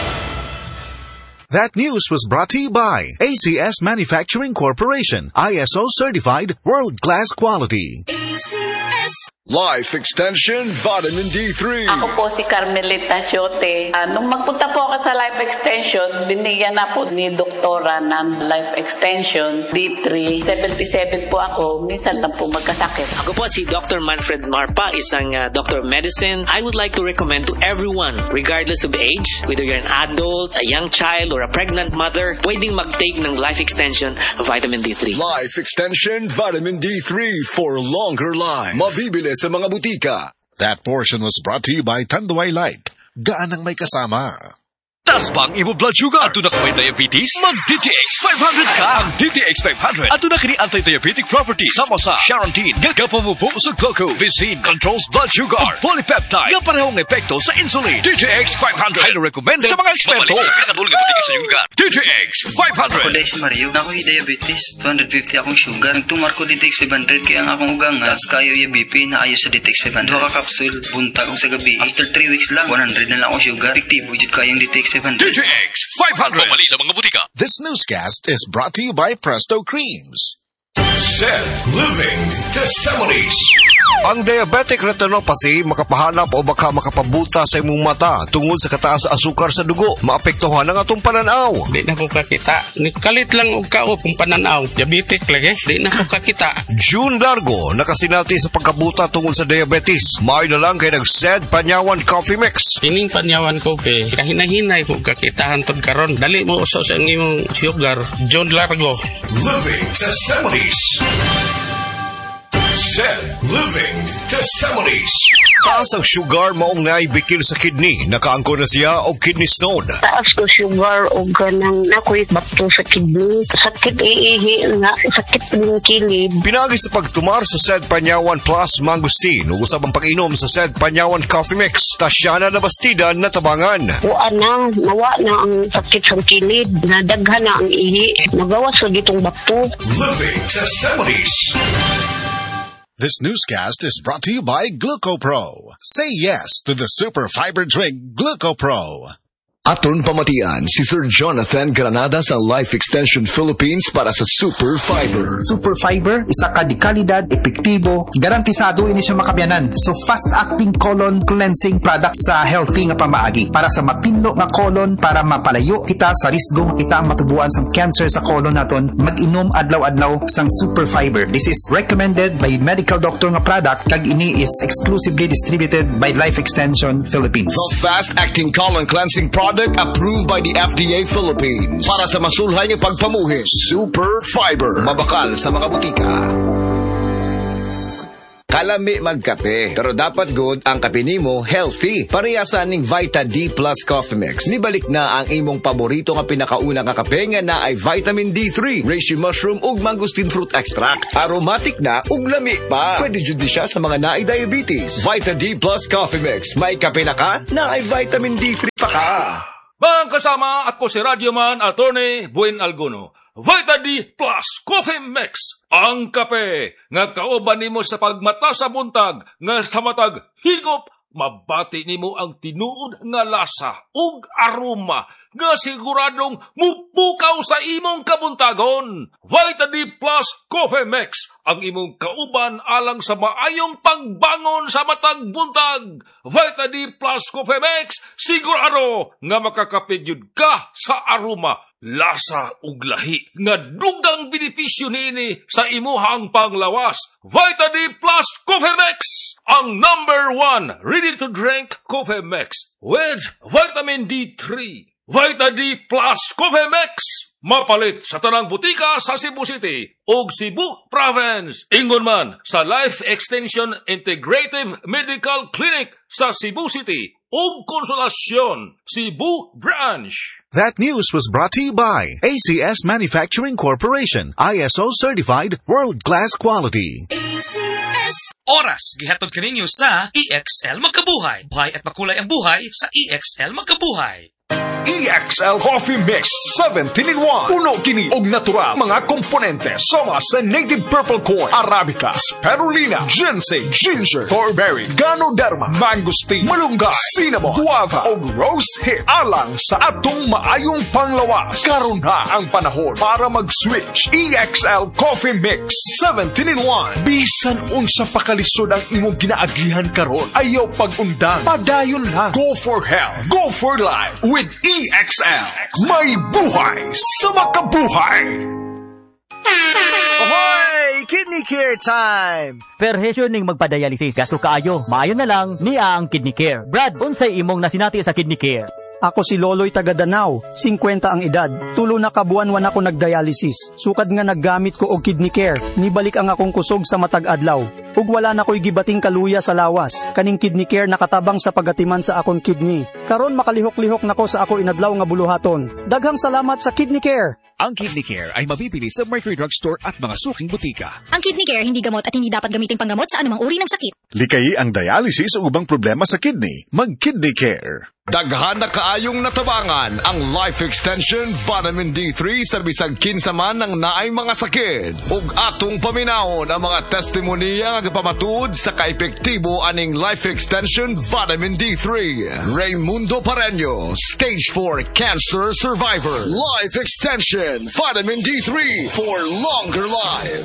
That news was brought to you by ACS Manufacturing Corporation, ISO certified world-class quality. ACS Life Extension Vitamin D3. Ako po si Carmelita Siote. Nung magpunta po ako sa Life Extension, binigyan na po ni Doktora ng Life Extension D3. 77 po ako, minsan lang po magkasakit. Ako po si Dr. Manfred Marpa, isang Doctor of Medicine. I would like to recommend to everyone, regardless of age, whether you're an adult, a young child, or a pregnant mother, pwedeng mag-take ng Life Extension Vitamin D3. Life Extension Vitamin D3 for longer life. Mabibili sa mga butika. That portion was brought to you by Tanduay Light. Gaan ang may kasama. Tasbang imo blood sugar. Ato na ka may diabetes? Mag-DTX 500 ka. Ang DTX 500. Ato na ka ni anti-diabetic properties. Sama sa Charantine. Gagapamupo sa glucose. Visin controls blood sugar. O polypeptide. Gaparehong epekto sa insulin. DTX 500. Highly recommended sa mga eksperto. Mabalik sa pinakadulong butika sa yuga. DTX 500. Ako dahil si Mario. Na ako'y diabetes. 250 akong sugar. Nagtumar ko DTX 500 kaya ang akong ugang as kayo yung BP na ayos sa DTX 500. 2 ka capsule. Buntag ko sa gabi. After 3 weeks lang, 100 na lang akong sugar. Efektibo jud kayong DTX 500. DTX 500. Pumali sa mga butika. This newscast is brought to you by Presto Creams. SED Living Testimonies. Ang diabetic retinopathy makapahanap o baka makapabuta sa imong mata tungod sa kataas asukar sa dugo. Maapektuhan ang atong pananaw. Di na ko kakita. Kalit lang og kao kung pananaw. Diabetic lagi. Di na ko kakita. June Largo nakasinati sa pagkabuta tungod sa diabetes. Maayo na lang kay nag-SED Panyawan Coffee Mix. Ining Panyawan Coffee. Kahinahinay ko kakitahan tod karon. Dali mo uso sa imong sugar. June Largo. Living Testimonies. SED Living Testimonies. Taas ang sugar maong naibikil sa kidney. Nakaangko na siya o kidney stone. Taas ko sugar o ganang nakuit bato sa kidney. Sakit iihi nga, sakit ng kilid. Pinagi sa pagtumar sa SED Panyawan Plus Mangustin. Usab ang pag-inom sa SED Panyawan Coffee Mix. Tasyana na bastida na tabangan. Nawa na ang sakit sa kilid. Nadaghan na ang ihi. Nagawas ko ditong bato. Living Testimonies. This newscast is brought to you by GlucoPro. Say yes to the super fiber drink GlucoPro. Aton pamatian si Sir Jonathan Granada sa Life Extension Philippines para sa Super Fiber. Super Fiber, isa ka di kalidad, epektibo, garantisado ini siya makabiyanan. So fast-acting colon cleansing product sa healthy nga pamaagi para sa mapinlo nga colon para mapalayo kita sa risgo nga kita matubuan sa cancer sa colon naton. Mag-inom adlaw-adlaw sang Super Fiber. This is recommended by medical doctor nga product kag ini is exclusively distributed by Life Extension Philippines. The fast-acting colon cleansing product approved by the FDA Philippines para sa masulhay ng pagpamuhi. Super Fiber. Mabakal sa mga butika. kalami magkape. Pero dapat good ang kape nimo healthy. Parehasan ning Vita D Plus Coffee Mix. Nibalik na ang imong paborito nga pinakauna nga kape nga na ay vitamin D3, reishi mushroom ug mangosteen fruit extract. Aromatic na ug lami pa. Pwede jud di siya sa mga naay diabetes. Vita D Plus Coffee Mix. May kape na ka, na ay vitamin D3 pa ka. Mga kasama, ako si Radioman Attorney Buen Alguno. Vita D Plus Coffee Mix. Ang kape nga kauban nimo sa pagmata sa buntag nga sa matag higop, mabati nimo ang tinuod nga lasa ug aroma nga siguradong mupukaw sa imong kabuntagon. Vita D Plus Coffee Mix ang imong kauban alang sa maayong pagbangon sa matag buntag. Vita D Plus Coffee Mix sigurado nga makakapigyud ka sa aroma, lasa ug lahi nga dugang benepisyo niini sa imuhang panglawas. Vita D Plus Coffee Mix, ang #1 ready-to-drink coffee mix with vitamin D3. Vita D Plus Coffee Mix, mapalit sa tanang butika sa Cebu City ug Cebu Province. Ingon man sa Life Extension Integrative Medical Clinic sa Cebu City ug Konsolasyon, Cebu Branch. That news was brought to you by ACS Manufacturing Corporation, ISO certified world-class quality. ACS. Oras gihatod kaninyo sa EXL Magkabuhay. Buhay at makulay ang buhay sa EXL Magkabuhay. EXL Coffee Mix 17-in-1. Puno kini og natural mga komponente sama sa native purple corn, arabica, spirulina, ginseng, ginger, thornberry, ganoderma, mangosteen, malunggay, cinnamon, guava ug rose hip alang sa atong maayong panglawas. Karon na ang panahon para mag-switch. EXL Coffee Mix 17-in-1. Bisan unsa pa kalisod ang imong ginaagihan karon, ayaw pag-undang, padayon lang. Go for health, go for life with EXL. May buhay sa makabuhay. Ahoy! Kidney Care time! Perhesyo ning magpadayalisis. Gasto kaayo. Maayo na lang, niya ang Kidney Care. Brad, unsay imong nasinati sa Kidney Care? Ako si Loloy taga Danau, 50 ang edad. Tulo na kabuan-wan ako nagdialysis. Sukad nga naggamit ko og Kidney Care. Nibalik ang akong kusog sa matag adlaw. Ug wala na ko'y gibating kaluya sa lawas. Kaning Kidney Care nakatabang sa pagatiman sa akong kidney. Karon makalihok-lihok nako sa ako inadlaw nga buluhaton. Daghang salamat sa Kidney Care. Ang Kidney Care ay mabibili sa Mercury Drugstore at mga suking butika. Ang Kidney Care hindi gamot at hindi dapat gamitin panggamot sa anumang uri ng sakit. Likayi ang dialysis o ubang problema sa kidney. Mag-Kidney Care. Daghan na kaayong natabangan ang Life Extension Vitamin D3 sa bisag kinsaman ng naay mga sakit. Ug atong paminawon ang mga testimonya nga pamatud sa kaepektibo aning Life Extension Vitamin D3. Raymundo Pareño, Stage 4 Cancer Survivor. Life Extension Vitamin D3 for longer life.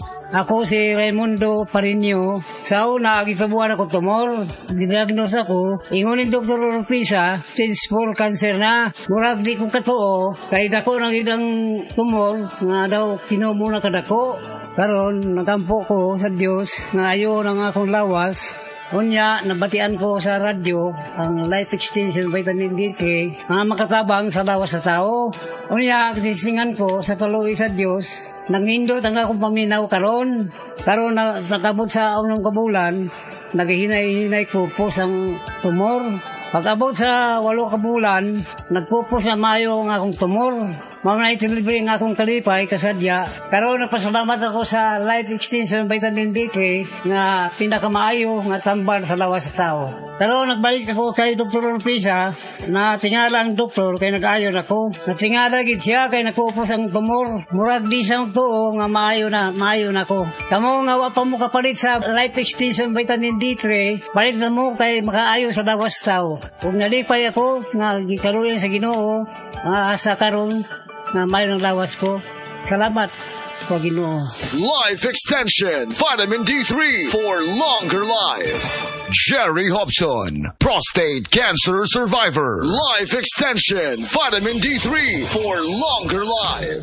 Ako si Raimundo Pareño. Sa una, gikabuhan ako tumor. Didiagnose ako. Ingunin Dr. Orpisa, stage 4 cancer na. Murag di kong katuo. Kaya dako nang idang tumor. Nga daw kinumo na kadako. Karon, nagampo ko sa Diyos. Nga ayo ng akong lawas. Unya, nabatian ko sa radyo ang Life Extension Vitamin D3 nga makatabang sa lawas sa tao. Unya, tisingan ko sa kaluwi sa Diyos. Nangindot ang akong paminaw karon. Karon nakabot sa unong kabulan, naghihinay-hinay ko po ang tumor. Pag-abot sa 8 kabulan, nagpupos na mayo ang akong tumor. Mga itilibre ang akong kalipay, kasadya. Karon napasalamat ako sa Life Extension Vitamin D3 nga pinakamaayo nga tambal sa lawas sa tao. Pero nagbalik ako kay Dr. Orpisa na tingala ang doktor kay nag-ayon ako. Natingala gid siya kay nagpupos ang tumor. Murag di siyang tuo nga maayo na ako. Kamo nga wa pa mo kapalit sa Life Extension Vitamin D3, palit na mo kay makaayo sa lawas sa tao. Kung nalipay ako nga gikaluyan sa Ginoo, sa karon na mayroong lawas ko. Salamat po, Ginoo. Life Extension Vitamin D3 for longer life. Jerry Hobson, prostate cancer survivor. Life Extension Vitamin D3 for longer life.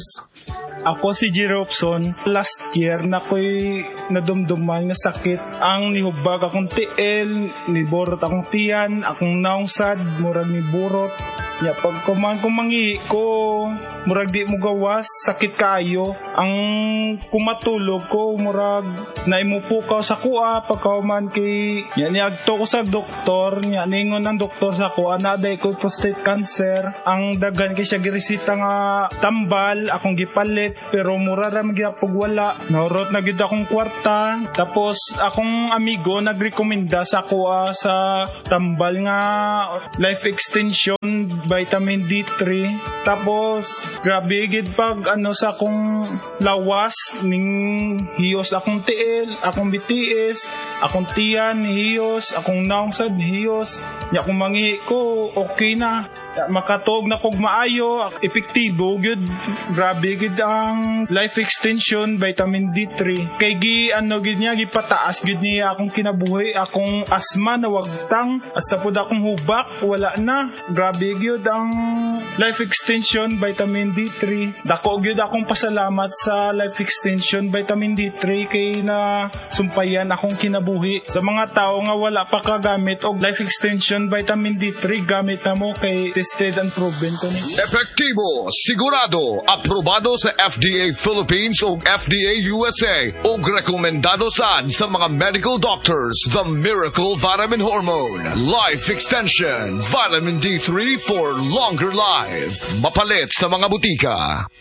Ako si Jerry Hobson. Last year na ko'y nadumduman nga sakit. Ang nihubag akong tiil, niborot akong tiyan, akong naungsad, murag ni burot. Ya, pag kumangi ko, murag di mo gawas, sakit kayo. Ang kumatulog ko, murag naimupo ka sa kuha, pagkauman kay, yan niagto ko sa doktor, yan ningon ang doktor sa kuha, naday ko prostate cancer. Ang dagan kay siya giresita nga tambal, akong gipalit, pero mura ra magyapog wala. Naurot na gid akong kwarta, tapos akong amigo nagrekomenda sa kuha sa tambal nga life extension vitamin D3. Tapos grabe gid pag sa akong lawas ning hiyos akong tiil, akong BTS, akong tiyan hiyos, akong naong sad hiyos. Ya kung mangi ko okay na. Makatuog na kog maayo, epektibo gud. Grabe gid ang life extension vitamin D3. Kay gid niya gipataas gid niya akong kinabuhi, akong asma na wagtang, hasta pud akong hubak wala na. Grabe gid ang life extension vitamin D3. Dako gid akong pasalamat sa life extension vitamin D3 kay na sumpayan akong kinabuhi. Sa mga tao nga wala pa kagamit og life extension vitamin D3, gamit na mo kay tested and proven to ni. Epektibo, sigurado, aprobado sa FDA Philippines o FDA USA o rekomendado sa mga medical doctors. The Miracle Vitamin Hormone, Life Extension, Vitamin D3 for longer life. Mapalit sa mga butika.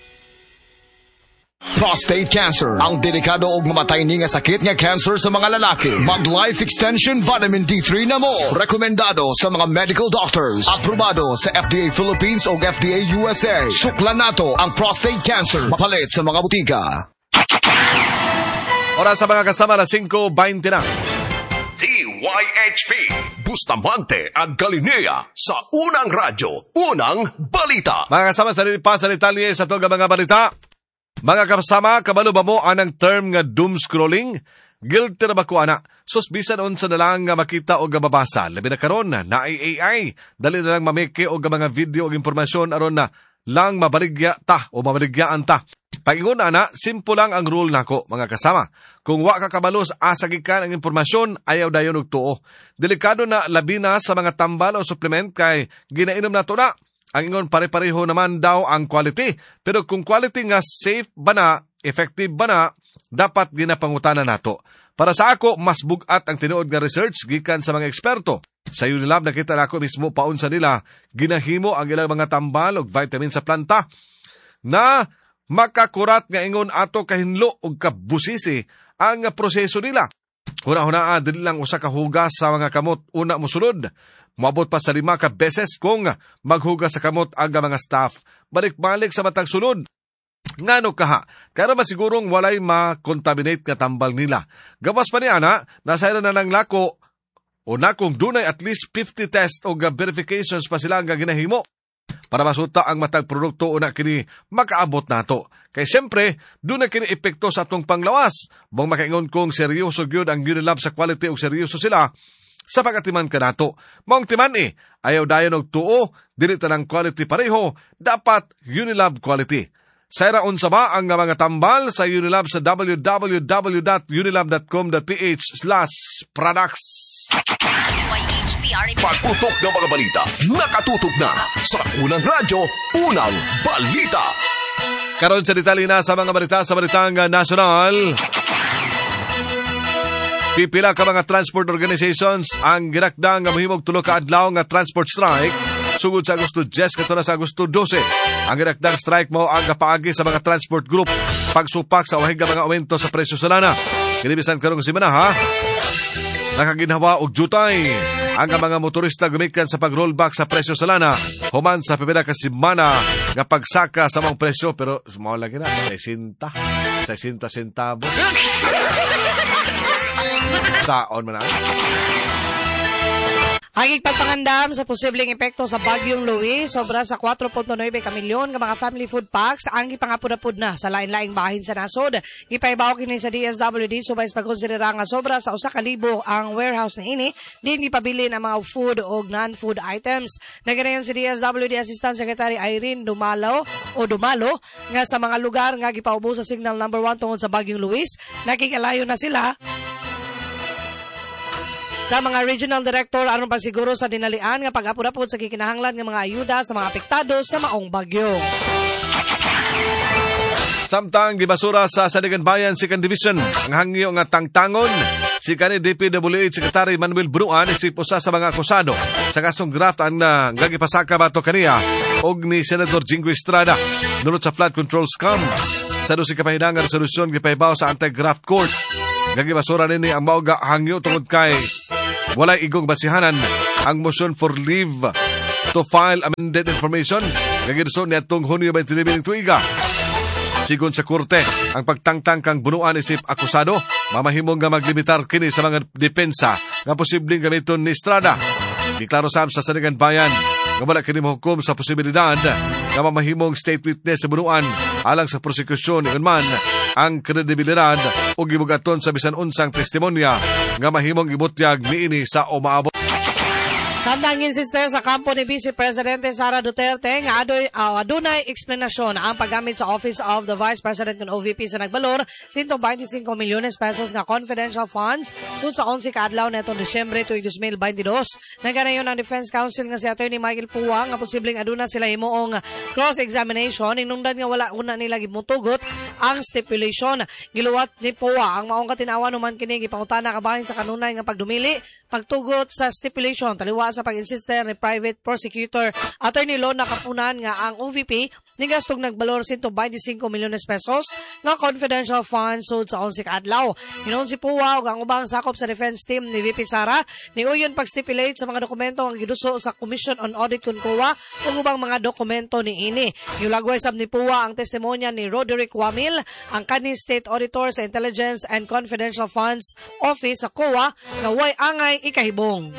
Prostate cancer, ang delikado ug mamatay ni nga sakit nga cancer sa mga lalaki. Mag-Life Extension Vitamin D3 na mo. Rekomendado sa mga medical doctors. Aprobado sa FDA Philippines o FDA USA. Suklan nato ang prostate cancer. Mapalit sa mga butika. Oras sa mga kasama na 5:20 na. TYHP Bustamante ang Galilea sa unang radyo, unang balita. Mga kasama sa detalye sa ito mga balita. Mga kasama, kabalo ba mo anang term nga doom scrolling? Guilty na ba ko ana? Sus, bisan unsa na lang nga makita o gababasa. Labi na karon na AI. Dali na lang mameke o mga video o impormasyon aron na lang mabaligya ta o mabaligyaan ta. Pagingon ana, simple lang ang rule nako, mga kasama. Kung wa ka kabalo sa asagikan ang impormasyon, ayaw dayon og tuo. Delikado na labi na sa mga tambal o supplement kay ginainom na to na. Ang ingon pare-pareho naman daw ang quality. Pero kung quality nga safe ba na, effective ba na, dapat ginapangutanan nato. Para sa ako, mas bugat ang tinuod nga research gikan sa mga eksperto. Sa Unilab nakita nako mismo paun sa nila ginahimo ang ilang mga tambal og vitamin sa planta na makakurat nga ingon ato kahinlo og kabusisi ang proseso nila. Huna-hunaa dili lang usa ka hugas sa mga kamot una mosulod. Moabot pa sa 5 ka beses kung maghugas sa kamot ang mga staff. Balik-balik sa matag sulod. Ngano kaha? Kaya masigurong walay ma-contaminate nga tambal nila. Gawas pa ni ana, nasayra na ng lako o na kung dunay at least 50 test o verifications pa sila ang ginahimo. Para masuta ang matag produkto una kini makaabot nato. Kay siyempre, doon na kini epekto sa atong panglawas. Bang makaingon kung seryoso gyud ang Unilab sa quality o seryoso sila, sa pagatiman ka nato. Maong timan ayaw dayon og tuo, dili tanang quality pareho, dapat Unilab quality. Sayraon sa ba ang mga tambal sa Unilab sa www.unilab.com.ph/products. Pagputok ng mga balita, nakatutok na sa unang radyo, unang balita. Karon sa detalye na sa mga balita sa Balitang Nasional. Pipila ka mga transport organizations ang ginakdang nga mahimog 3 ka adlaw nga transport strike sugod sa Agosto 10 kato na sa Agosto 12. Ang ginakdang strike mo ang kapaagi sa mga transport group pagsupak sa wahig mga aumento sa presyo sa lana. Kinibisan karong semana ha. Nakaginhawa og jutay ang mga motorista gumikan sa pag-rollback sa presyo sa lana human sa pipila ka semana nga pagsaka sa mga presyo pero mao lagi na 60 centavos. Saon man na. Ang ipagpangandam sa posibleng epekto sa Bagyong Louis, sobra sa 4.9 kamilyon ng mga family food packs ang ipangapud-apud na sa lain-laing bahin sa nasod. Ipaibaw kini sa DSWD subay sa pagkonsidera nga sobra sa 1,000 ang warehouse na ini, din ipabili ng mga food o non-food items. Naganayon si DSWD Assistant Secretary Irene Dumalo nga sa mga lugar nga gipaubo sa signal number 1 tungod sa Bagyong Louis, nakikalayo na sila sa mga regional director aron pagsiguro sa dinalian nga pag-apod-apod sa gikinahanglan nga mga ayuda sa mga apektado sa maong bagyo. Samtang gibasura sa Saligan Bayan Second Division ang hangyo nga tangtangon si kanhi DPWH Secretary Manuel Bruan isip usa sa mga akusado sa kasong graft ang gagipasaka bato kaniya og ni Senador Jingo Estrada nulot sa flood control scam. Sa dusi ka pahinang resolusyon gipahibaw sa Anti-Graft Court. Gagibasura nini ang mauga hangyo tungod kay walay igong basihanan ang motion for leave to file amended information gagiduso niadtong Hunyo 29 ng tuiga. Sigon sa korte, ang pagtangtang kang bunuan isip akusado, mamahimong nga maglimitar kini sa mga depensa nga posibleng gamiton ni Estrada. Diklaro sa Saligan Bayan, nga wala kini mahukom sa posibilidad nga mamahimong state witness sa bunuan alang sa prosekusyon ingon man ang kredibilidad o gibugaton sa bisan unsang testimonya nga mahimong ibutyag niini sa umaabot. Samtang insiste sa kampo ni Vice Presidente Sara Duterte nga adunay eksplanasyon ang paggamit sa Office of the Vice President ng OVP sa nagbalor 125 milyones pesos nga confidential funds sud sa 11 ka adlaw netong Disyembre tuig 2022. Naganayon ang Defense Counsel nga si Attorney Michael Puwa nga posibleng aduna sila himuong cross-examination inungdan nga wala una nila gimutugot ang stipulation. Giluwat ni Puwa ang maong katinawan human kini gipangutana kabahin sa kanunay nga pagdumili pagtugot sa stipulation taliwa sa pag-insiste ni private prosecutor Attorney Lona Kapunan nga ang OVP nigastog nagbalor 125 milyones pesos nga confidential funds sud sa 11 ka adlaw. Hinon si Puwa ug ang ubang sakop sa defense team ni VP Sara niuyon pag-stipulate sa mga dokumento nga giduso sa Commission on Audit kun COA ug ubang mga dokumento niini. Giulagway sab ni Puwa ang testimonya ni Roderick Wamil, ang kanhi State Auditor sa Intelligence and Confidential Funds Office sa COA nga way angay ikahibong.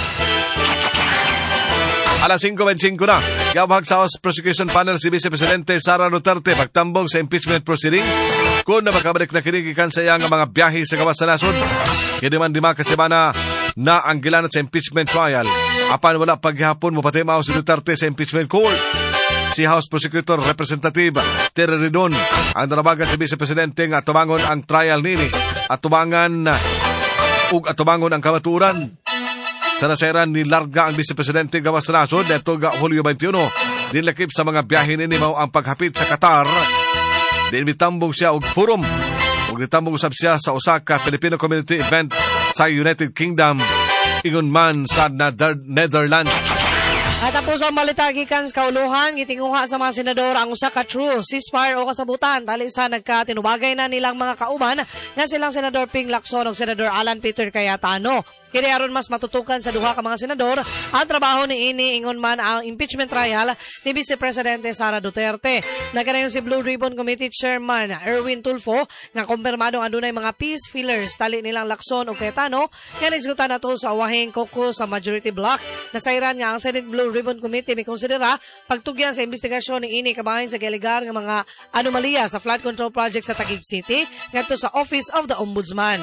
Alas 5:25 na, gabahag sa House Prosecution Panel si Vice Presidente Sara Duterte pagtambong sa impeachment proceedings kung na makabalik na kinigikan sa iya nga mga biyahe sa gawas sa nasod. Kini man 5 kasemana na ang gilanat sa impeachment trial. Apan wala paghihapon mo patimaw si Duterte sa impeachment court. Si House Prosecutor Representative Terry Ridon ang narabagan si Vice Presidente nga atubangon ang trial nini at atubangan ang kamaturan. Sa naseran ni larga ang Vice Presidente gawas sa nasod neto ga Hulyo 21 dilakip sa mga biyahe ni mao ang paghapit sa Qatar. Dinitambong siya og forum ug ditambong usab siya sa Osaka Filipino Community Event sa United Kingdom ingon man sa Netherlands. At tapos ang balita gikan sa kauluhan, gitinguha sa mga senador ang usa ka true ceasefire o kasabutan dali sa nagkatinubagay na nilang mga kauban nga silang Senador Ping Lacson ug Senador Alan Peter Cayetano. Kini aron mas matutukan sa duha ka mga senador ang trabaho ni ini ingon man ang impeachment trial ni Vice Presidente Sara Duterte. Nagkanayon si Blue Ribbon Committee Chairman Erwin Tulfo nga kumpirmadong adunay mga peace fillers tali nilang Lacson ug Cayetano nga nagsutan nato sa awahing caucus sa majority block. Nasairan nga ang Senate Blue Ribbon Committee may konsidera pagtugyan sa investigasyon ni ini kabahin sa gialigar nga mga anomalya sa flood control project sa Taguig City ngadto sa Office of the Ombudsman.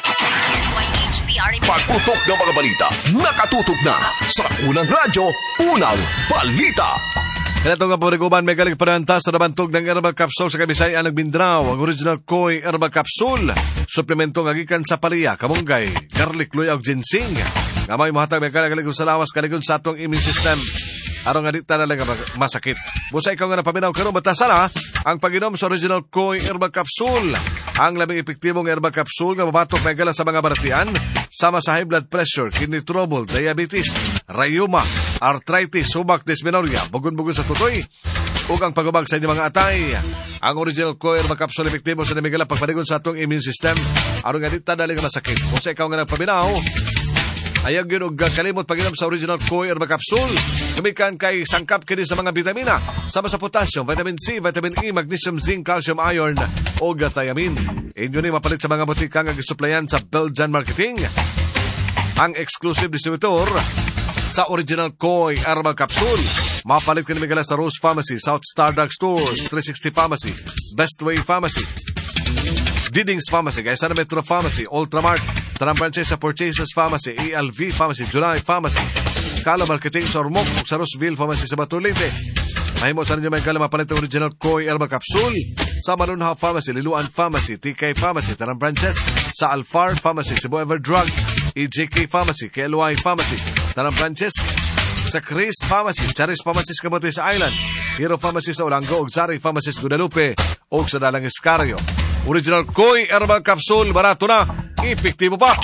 Pagputok ng mga balita, nakatutok na sa Unang Radyo, Unang Balita. Kanatong nga puriguban may galing pananta sa nabantog ng herbal capsule sa Kabisayan nagmindraw ang original Koi herbal capsule. Suplemento nga gikan sa paliya, kamunggay, garlic, luya ug ginseng. Nga may mahatag may kaligon sa lawas, kaligon sa atong immune system. Araw nga di talaga masakit. Busa ikaw nga napaminaw karon batasala ang pag-inom sa original Koi herbal capsule. Ang labing epektibong herbal capsule nga mabatok may gala sa mga baratian sama sa high blood pressure, kidney trouble, diabetes, rayuma, arthritis, subak, dysmenorrhea, bugon-bugon sa tutoy, ug ang pagubag sa inyong mga atay. Ang original Koi herbal capsule epektibo sa namigala pagpaligon sa atong immune system. Araw nga di talaga masakit. Busa ikaw nga napaminaw ayag yun og kalimot pag-inom sa original Koi herbal capsule. Gumikan kay sangkap kini sa mga vitamina sama sa potassium, vitamin C, vitamin E, magnesium, zinc, calcium, iron o thiamine. Inyo ni mapalit sa mga butika nga gisuplayan sa Belgian Marketing. Ang exclusive distributor sa original Koi herbal capsule. Mapalit kini migala sa Rose Pharmacy, South Star Drug Stores, 360 Pharmacy, Bestway Pharmacy, Didings Pharmacy, Gaisana Metro Pharmacy, Ultramart, Tanang Branches sa Purchases Pharmacy, ELV Pharmacy, July Pharmacy, Kala Marketing sa Ormoc, sa Roseville Pharmacy sa Batulite. Mahimo sa ninyo may kala mapalit ang original Koi herbal capsule sa Malunha Pharmacy, Liluan Pharmacy, TK Pharmacy, Tanang Branches sa Alfar Pharmacy, Cebu Everdrug, EJK Pharmacy, KLY Pharmacy, Tanang Branches, sa Chris Pharmacy, Charis Pharmacy Kamote sa Island, Hero Pharmacy sa Olango, ug Zari Pharmacy sa Guadalupe, ug sa Dalang Escarrio. Original Koi Herbal Capsule, barato na, epektibo pa.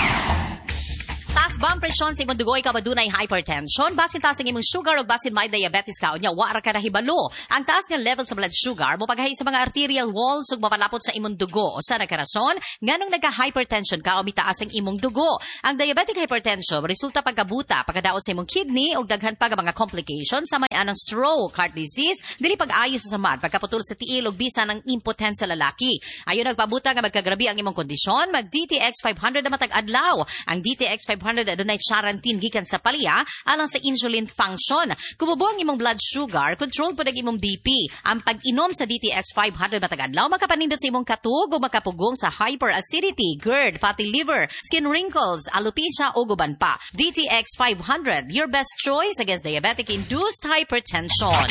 Taas ba ang presyon sa imong dugo ikaw madunay hypertension? Basin taas ang imong sugar o basin may diabetes ka o nya wara ka nahibalo. Ang taas nga level sa blood sugar mo paghay sa mga arterial walls ug mapalapot sa imong dugo. O sa nakarason, nganong nagka-hypertension ka o mitaas ang imong dugo. Ang diabetic hypertension resulta pagkabuta, pagkadaot sa imong kidney ug daghan pa nga mga complications sa may anang stroke, heart disease, dili pag-ayo sa samad, pagkaputol sa tiil ug bisan ng impotensya sa lalaki. Ayon nagpabuta nga magkagrabi ang imong kondisyon, mag DTX 500 na matag adlaw. Ang DTX 500 adunay charantin gikan sa palya alang sa insulin function. Kumubo ang imong blood sugar, control po ang imong BP. Ang pag-inom sa DTX 500 matag adlaw makapanindot sa imong katug o makapugong sa hyperacidity, GERD, fatty liver, skin wrinkles, alopecia o guban pa. DTX 500, your best choice against diabetic-induced hypertension.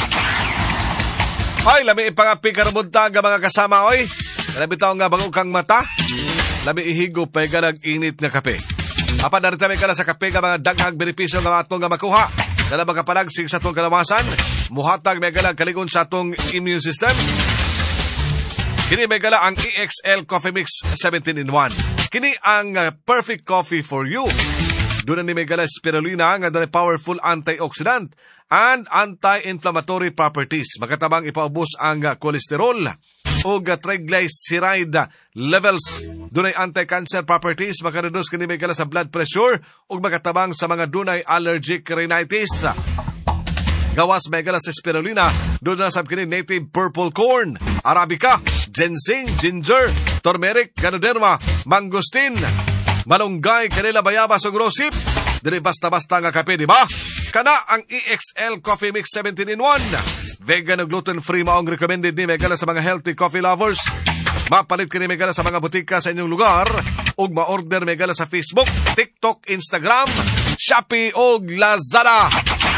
Ay, lami ipangapi karabunta nga mga kasama, oy. Labi taong nga bangong kang mata. Labi ihigop pa nga nag-init na kape. Apan naritami ka na sa kape nga mga daghang benepisyo nga atong nga makuha. Dala magapanagsig sa atong kalamasan. Muhatag may galang kaligon sa atong immune system. Kini may gala ang EXL Coffee Mix 17-in-1. Kini ang perfect coffee for you. Doon ni may gala spirulina nga dala powerful antioxidant and anti-inflammatory properties. Makatabang ipaubos ang cholesterol o triglyceride levels. Dunay anti-cancer properties, makareduce kini may gala sa blood pressure ug makatabang sa mga dunay allergic rhinitis. Gawas may gala sa spirulina, doon na sab kini native purple corn, arabica, ginseng, ginger, turmeric, ganoderma, mangosteen, malunggay, kanila bayabas ug rosehip. Dili basta-basta nga kape, di ba? Kana ang EXL Coffee Mix 17-in-1. Vegan ug gluten-free maong recommended ni Megala sa mga healthy coffee lovers. Mapalit kini Megala sa mga butika sa inyong lugar ug ma-order Megala sa Facebook, TikTok, Instagram, Shopee ug Lazada.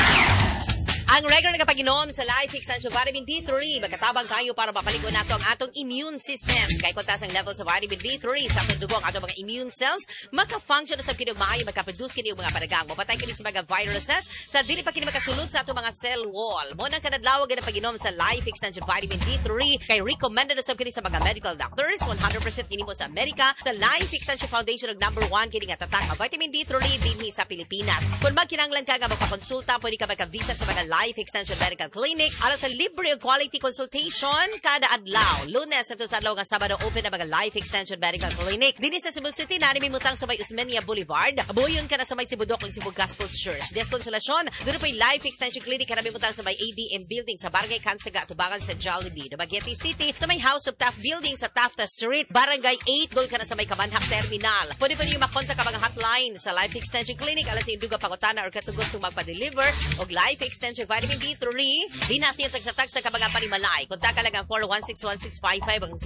Ang regular nga pag-inom sa Life Extension Vitamin D3, magkatabang tayo para mapaligo nato ang atong immune system. Kay kuntas ang level sa vitamin D3 sa atong dugo, ang atong mga immune cells, maka-function sa kinug maayo, magka-produce kini og mga panagang. Mapatay kini sa mga viruses sa dili pa kini makasulod sa atong mga cell wall. Mo nang kadadlaw nga pag-inom sa Life Extension Vitamin D3 kay recommended sa kini sa mga medical doctors, 100% kini mo sa Amerika, sa Life Extension Foundation ug number 1 kini nga tatak ang vitamin D3 dinhi sa Pilipinas. Kung magkinahanglan ka nga magpakonsulta, pwede ka magka-visit sa mga Life Extension Medical Clinic alang sa libre og quality consultation kada adlaw. Lunes at sa adlaw nga Sabado open ang mga Life Extension Medical Clinic. Dinhi sa Cebu City na mimutang sa may Usmeña Boulevard. Abuyon ka na sa may Sibudok ug Cebu Gospel Church. Deskonsolasyon, doon pa Life Extension Clinic na mimutang sa may ADM Building sa Barangay Kansaga, tubangan sa Jollibee. Dumaguete City sa may House of Taft Building sa Tafta Street, Barangay 8, doon ka na sa may Kamanhak Terminal. Pwede yung makontak ka mga hotline sa Life Extension Clinic alang sa Induga Pangutana or katugos kung magpa-deliver og Life Extension Vitamin D3. Di na siya tagsa-tagsa ka mga panimalay. Kontak ka lang ang 416-1655 ang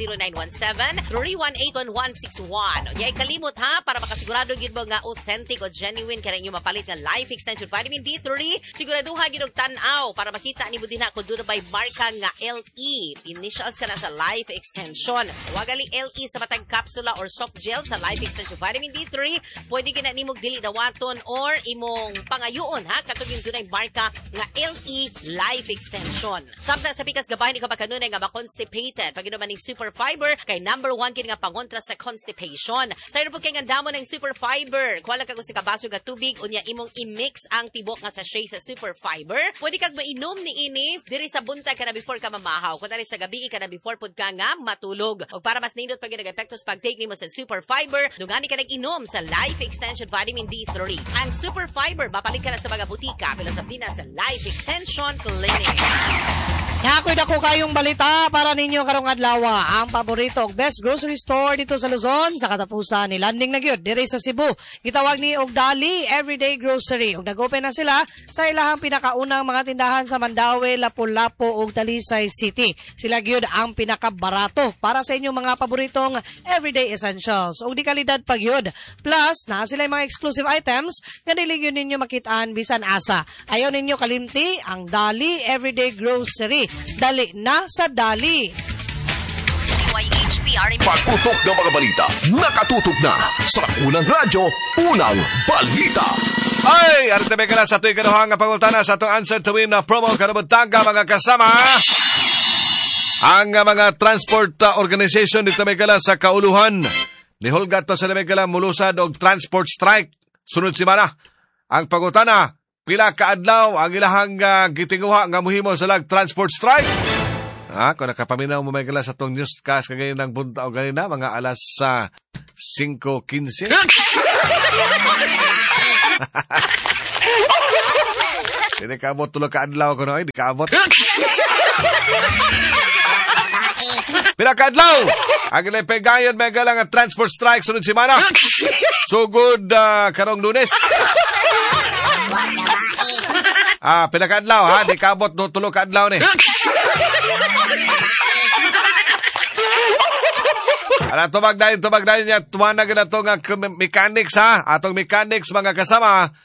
0917-318-1161. O yay kalimot ha, para makasigurado gid mo nga authentic o genuine ka na inyong mapalit ng Life Extension Vitamin D3. Siguraduha gid og tan-aw para makita ni mo din kung doon by marka nga LE. Initials ka na sa Life Extension. Wagali LE sa matag kapsula or soft gel sa Life Extension Vitamin D3. Pwede ka na nimog dili dawaton or imong pangayoon ha, katong yung dunay marka nga LE Life Extension. Samtang sa pikas gabahin ikaw makanunay nga ma-constipated. Pag inuman ng Super Fiber, kay number 1 kini nga pangontra sa constipation. Sa ino po kay nga damo ng Super Fiber. Kuha lang kag sa kabaso nga tubig, unya imong i-mix ang tibok nga sachet sa Super Fiber. Pwede kag mainom ni ini diri sa buntag ka na before ka mamahaw. Kung sa gabi ka na before pud ka nga matulog. O para mas nindot pag nag-epekto sa pag-take nimo sa Super Fiber, dugani ka nag-inom sa Life Extension Vitamin D3. Ang Super Fiber, mapalit ka na sa mga butika. Pilosap din na sa Life Extension Clinic. Yakoy dako kayong balita para ninyo karong adlaw. Ang paborito og best grocery store dito sa Luzon sa katapusan ni landing na gyud diri sa Cebu. Gitawag ni og Dali Everyday Grocery. Og nag-open na sila sa ilahang pinakaunang mga tindahan sa Mandaue, Lapu-Lapu ug Talisay City. Sila gyud ang pinakabarato para sa inyong mga paboritong everyday essentials. Og di kalidad pa gyud. Plus, na sila mga exclusive items nga dili gyud ninyo makitaan bisan asa. Ayaw ninyo kalimti ang Dali Everyday Grocery. Dali na sa Dali. YHP Pagputok ng mga balita, nakatutok na sa unang radyo, unang balita. Ay, artebe ka na sa tuwing kanuhang nga pangultana sa itong answer to win na promo kanabutanga mga kasama. Ang mga transport organization dito may kala sa kauluhan. Nihulgat to sa may kala mulusad og transport strike. Sunod simana. Ang pangultana, pila kaadlaw ang ilahang gitinguha nga muhimo sa lag transport strike. Kung nakapaminaw mo may kala sa itong newscast kagayon ng bunta o ganina, mga alas 5:15. Hindi kaabot tulog kaadlaw ko na. Hindi kaabot. Pila kaadlaw ang ilepegayon may galang ang transport strike sunod simana. Sugod karong Lunes. Pila kaadlaw ha. Hindi kaabot tulog kaadlaw ni. Tubag dahil niya, tumanag na itong mechanics ha. Atong mechanics mga kasama,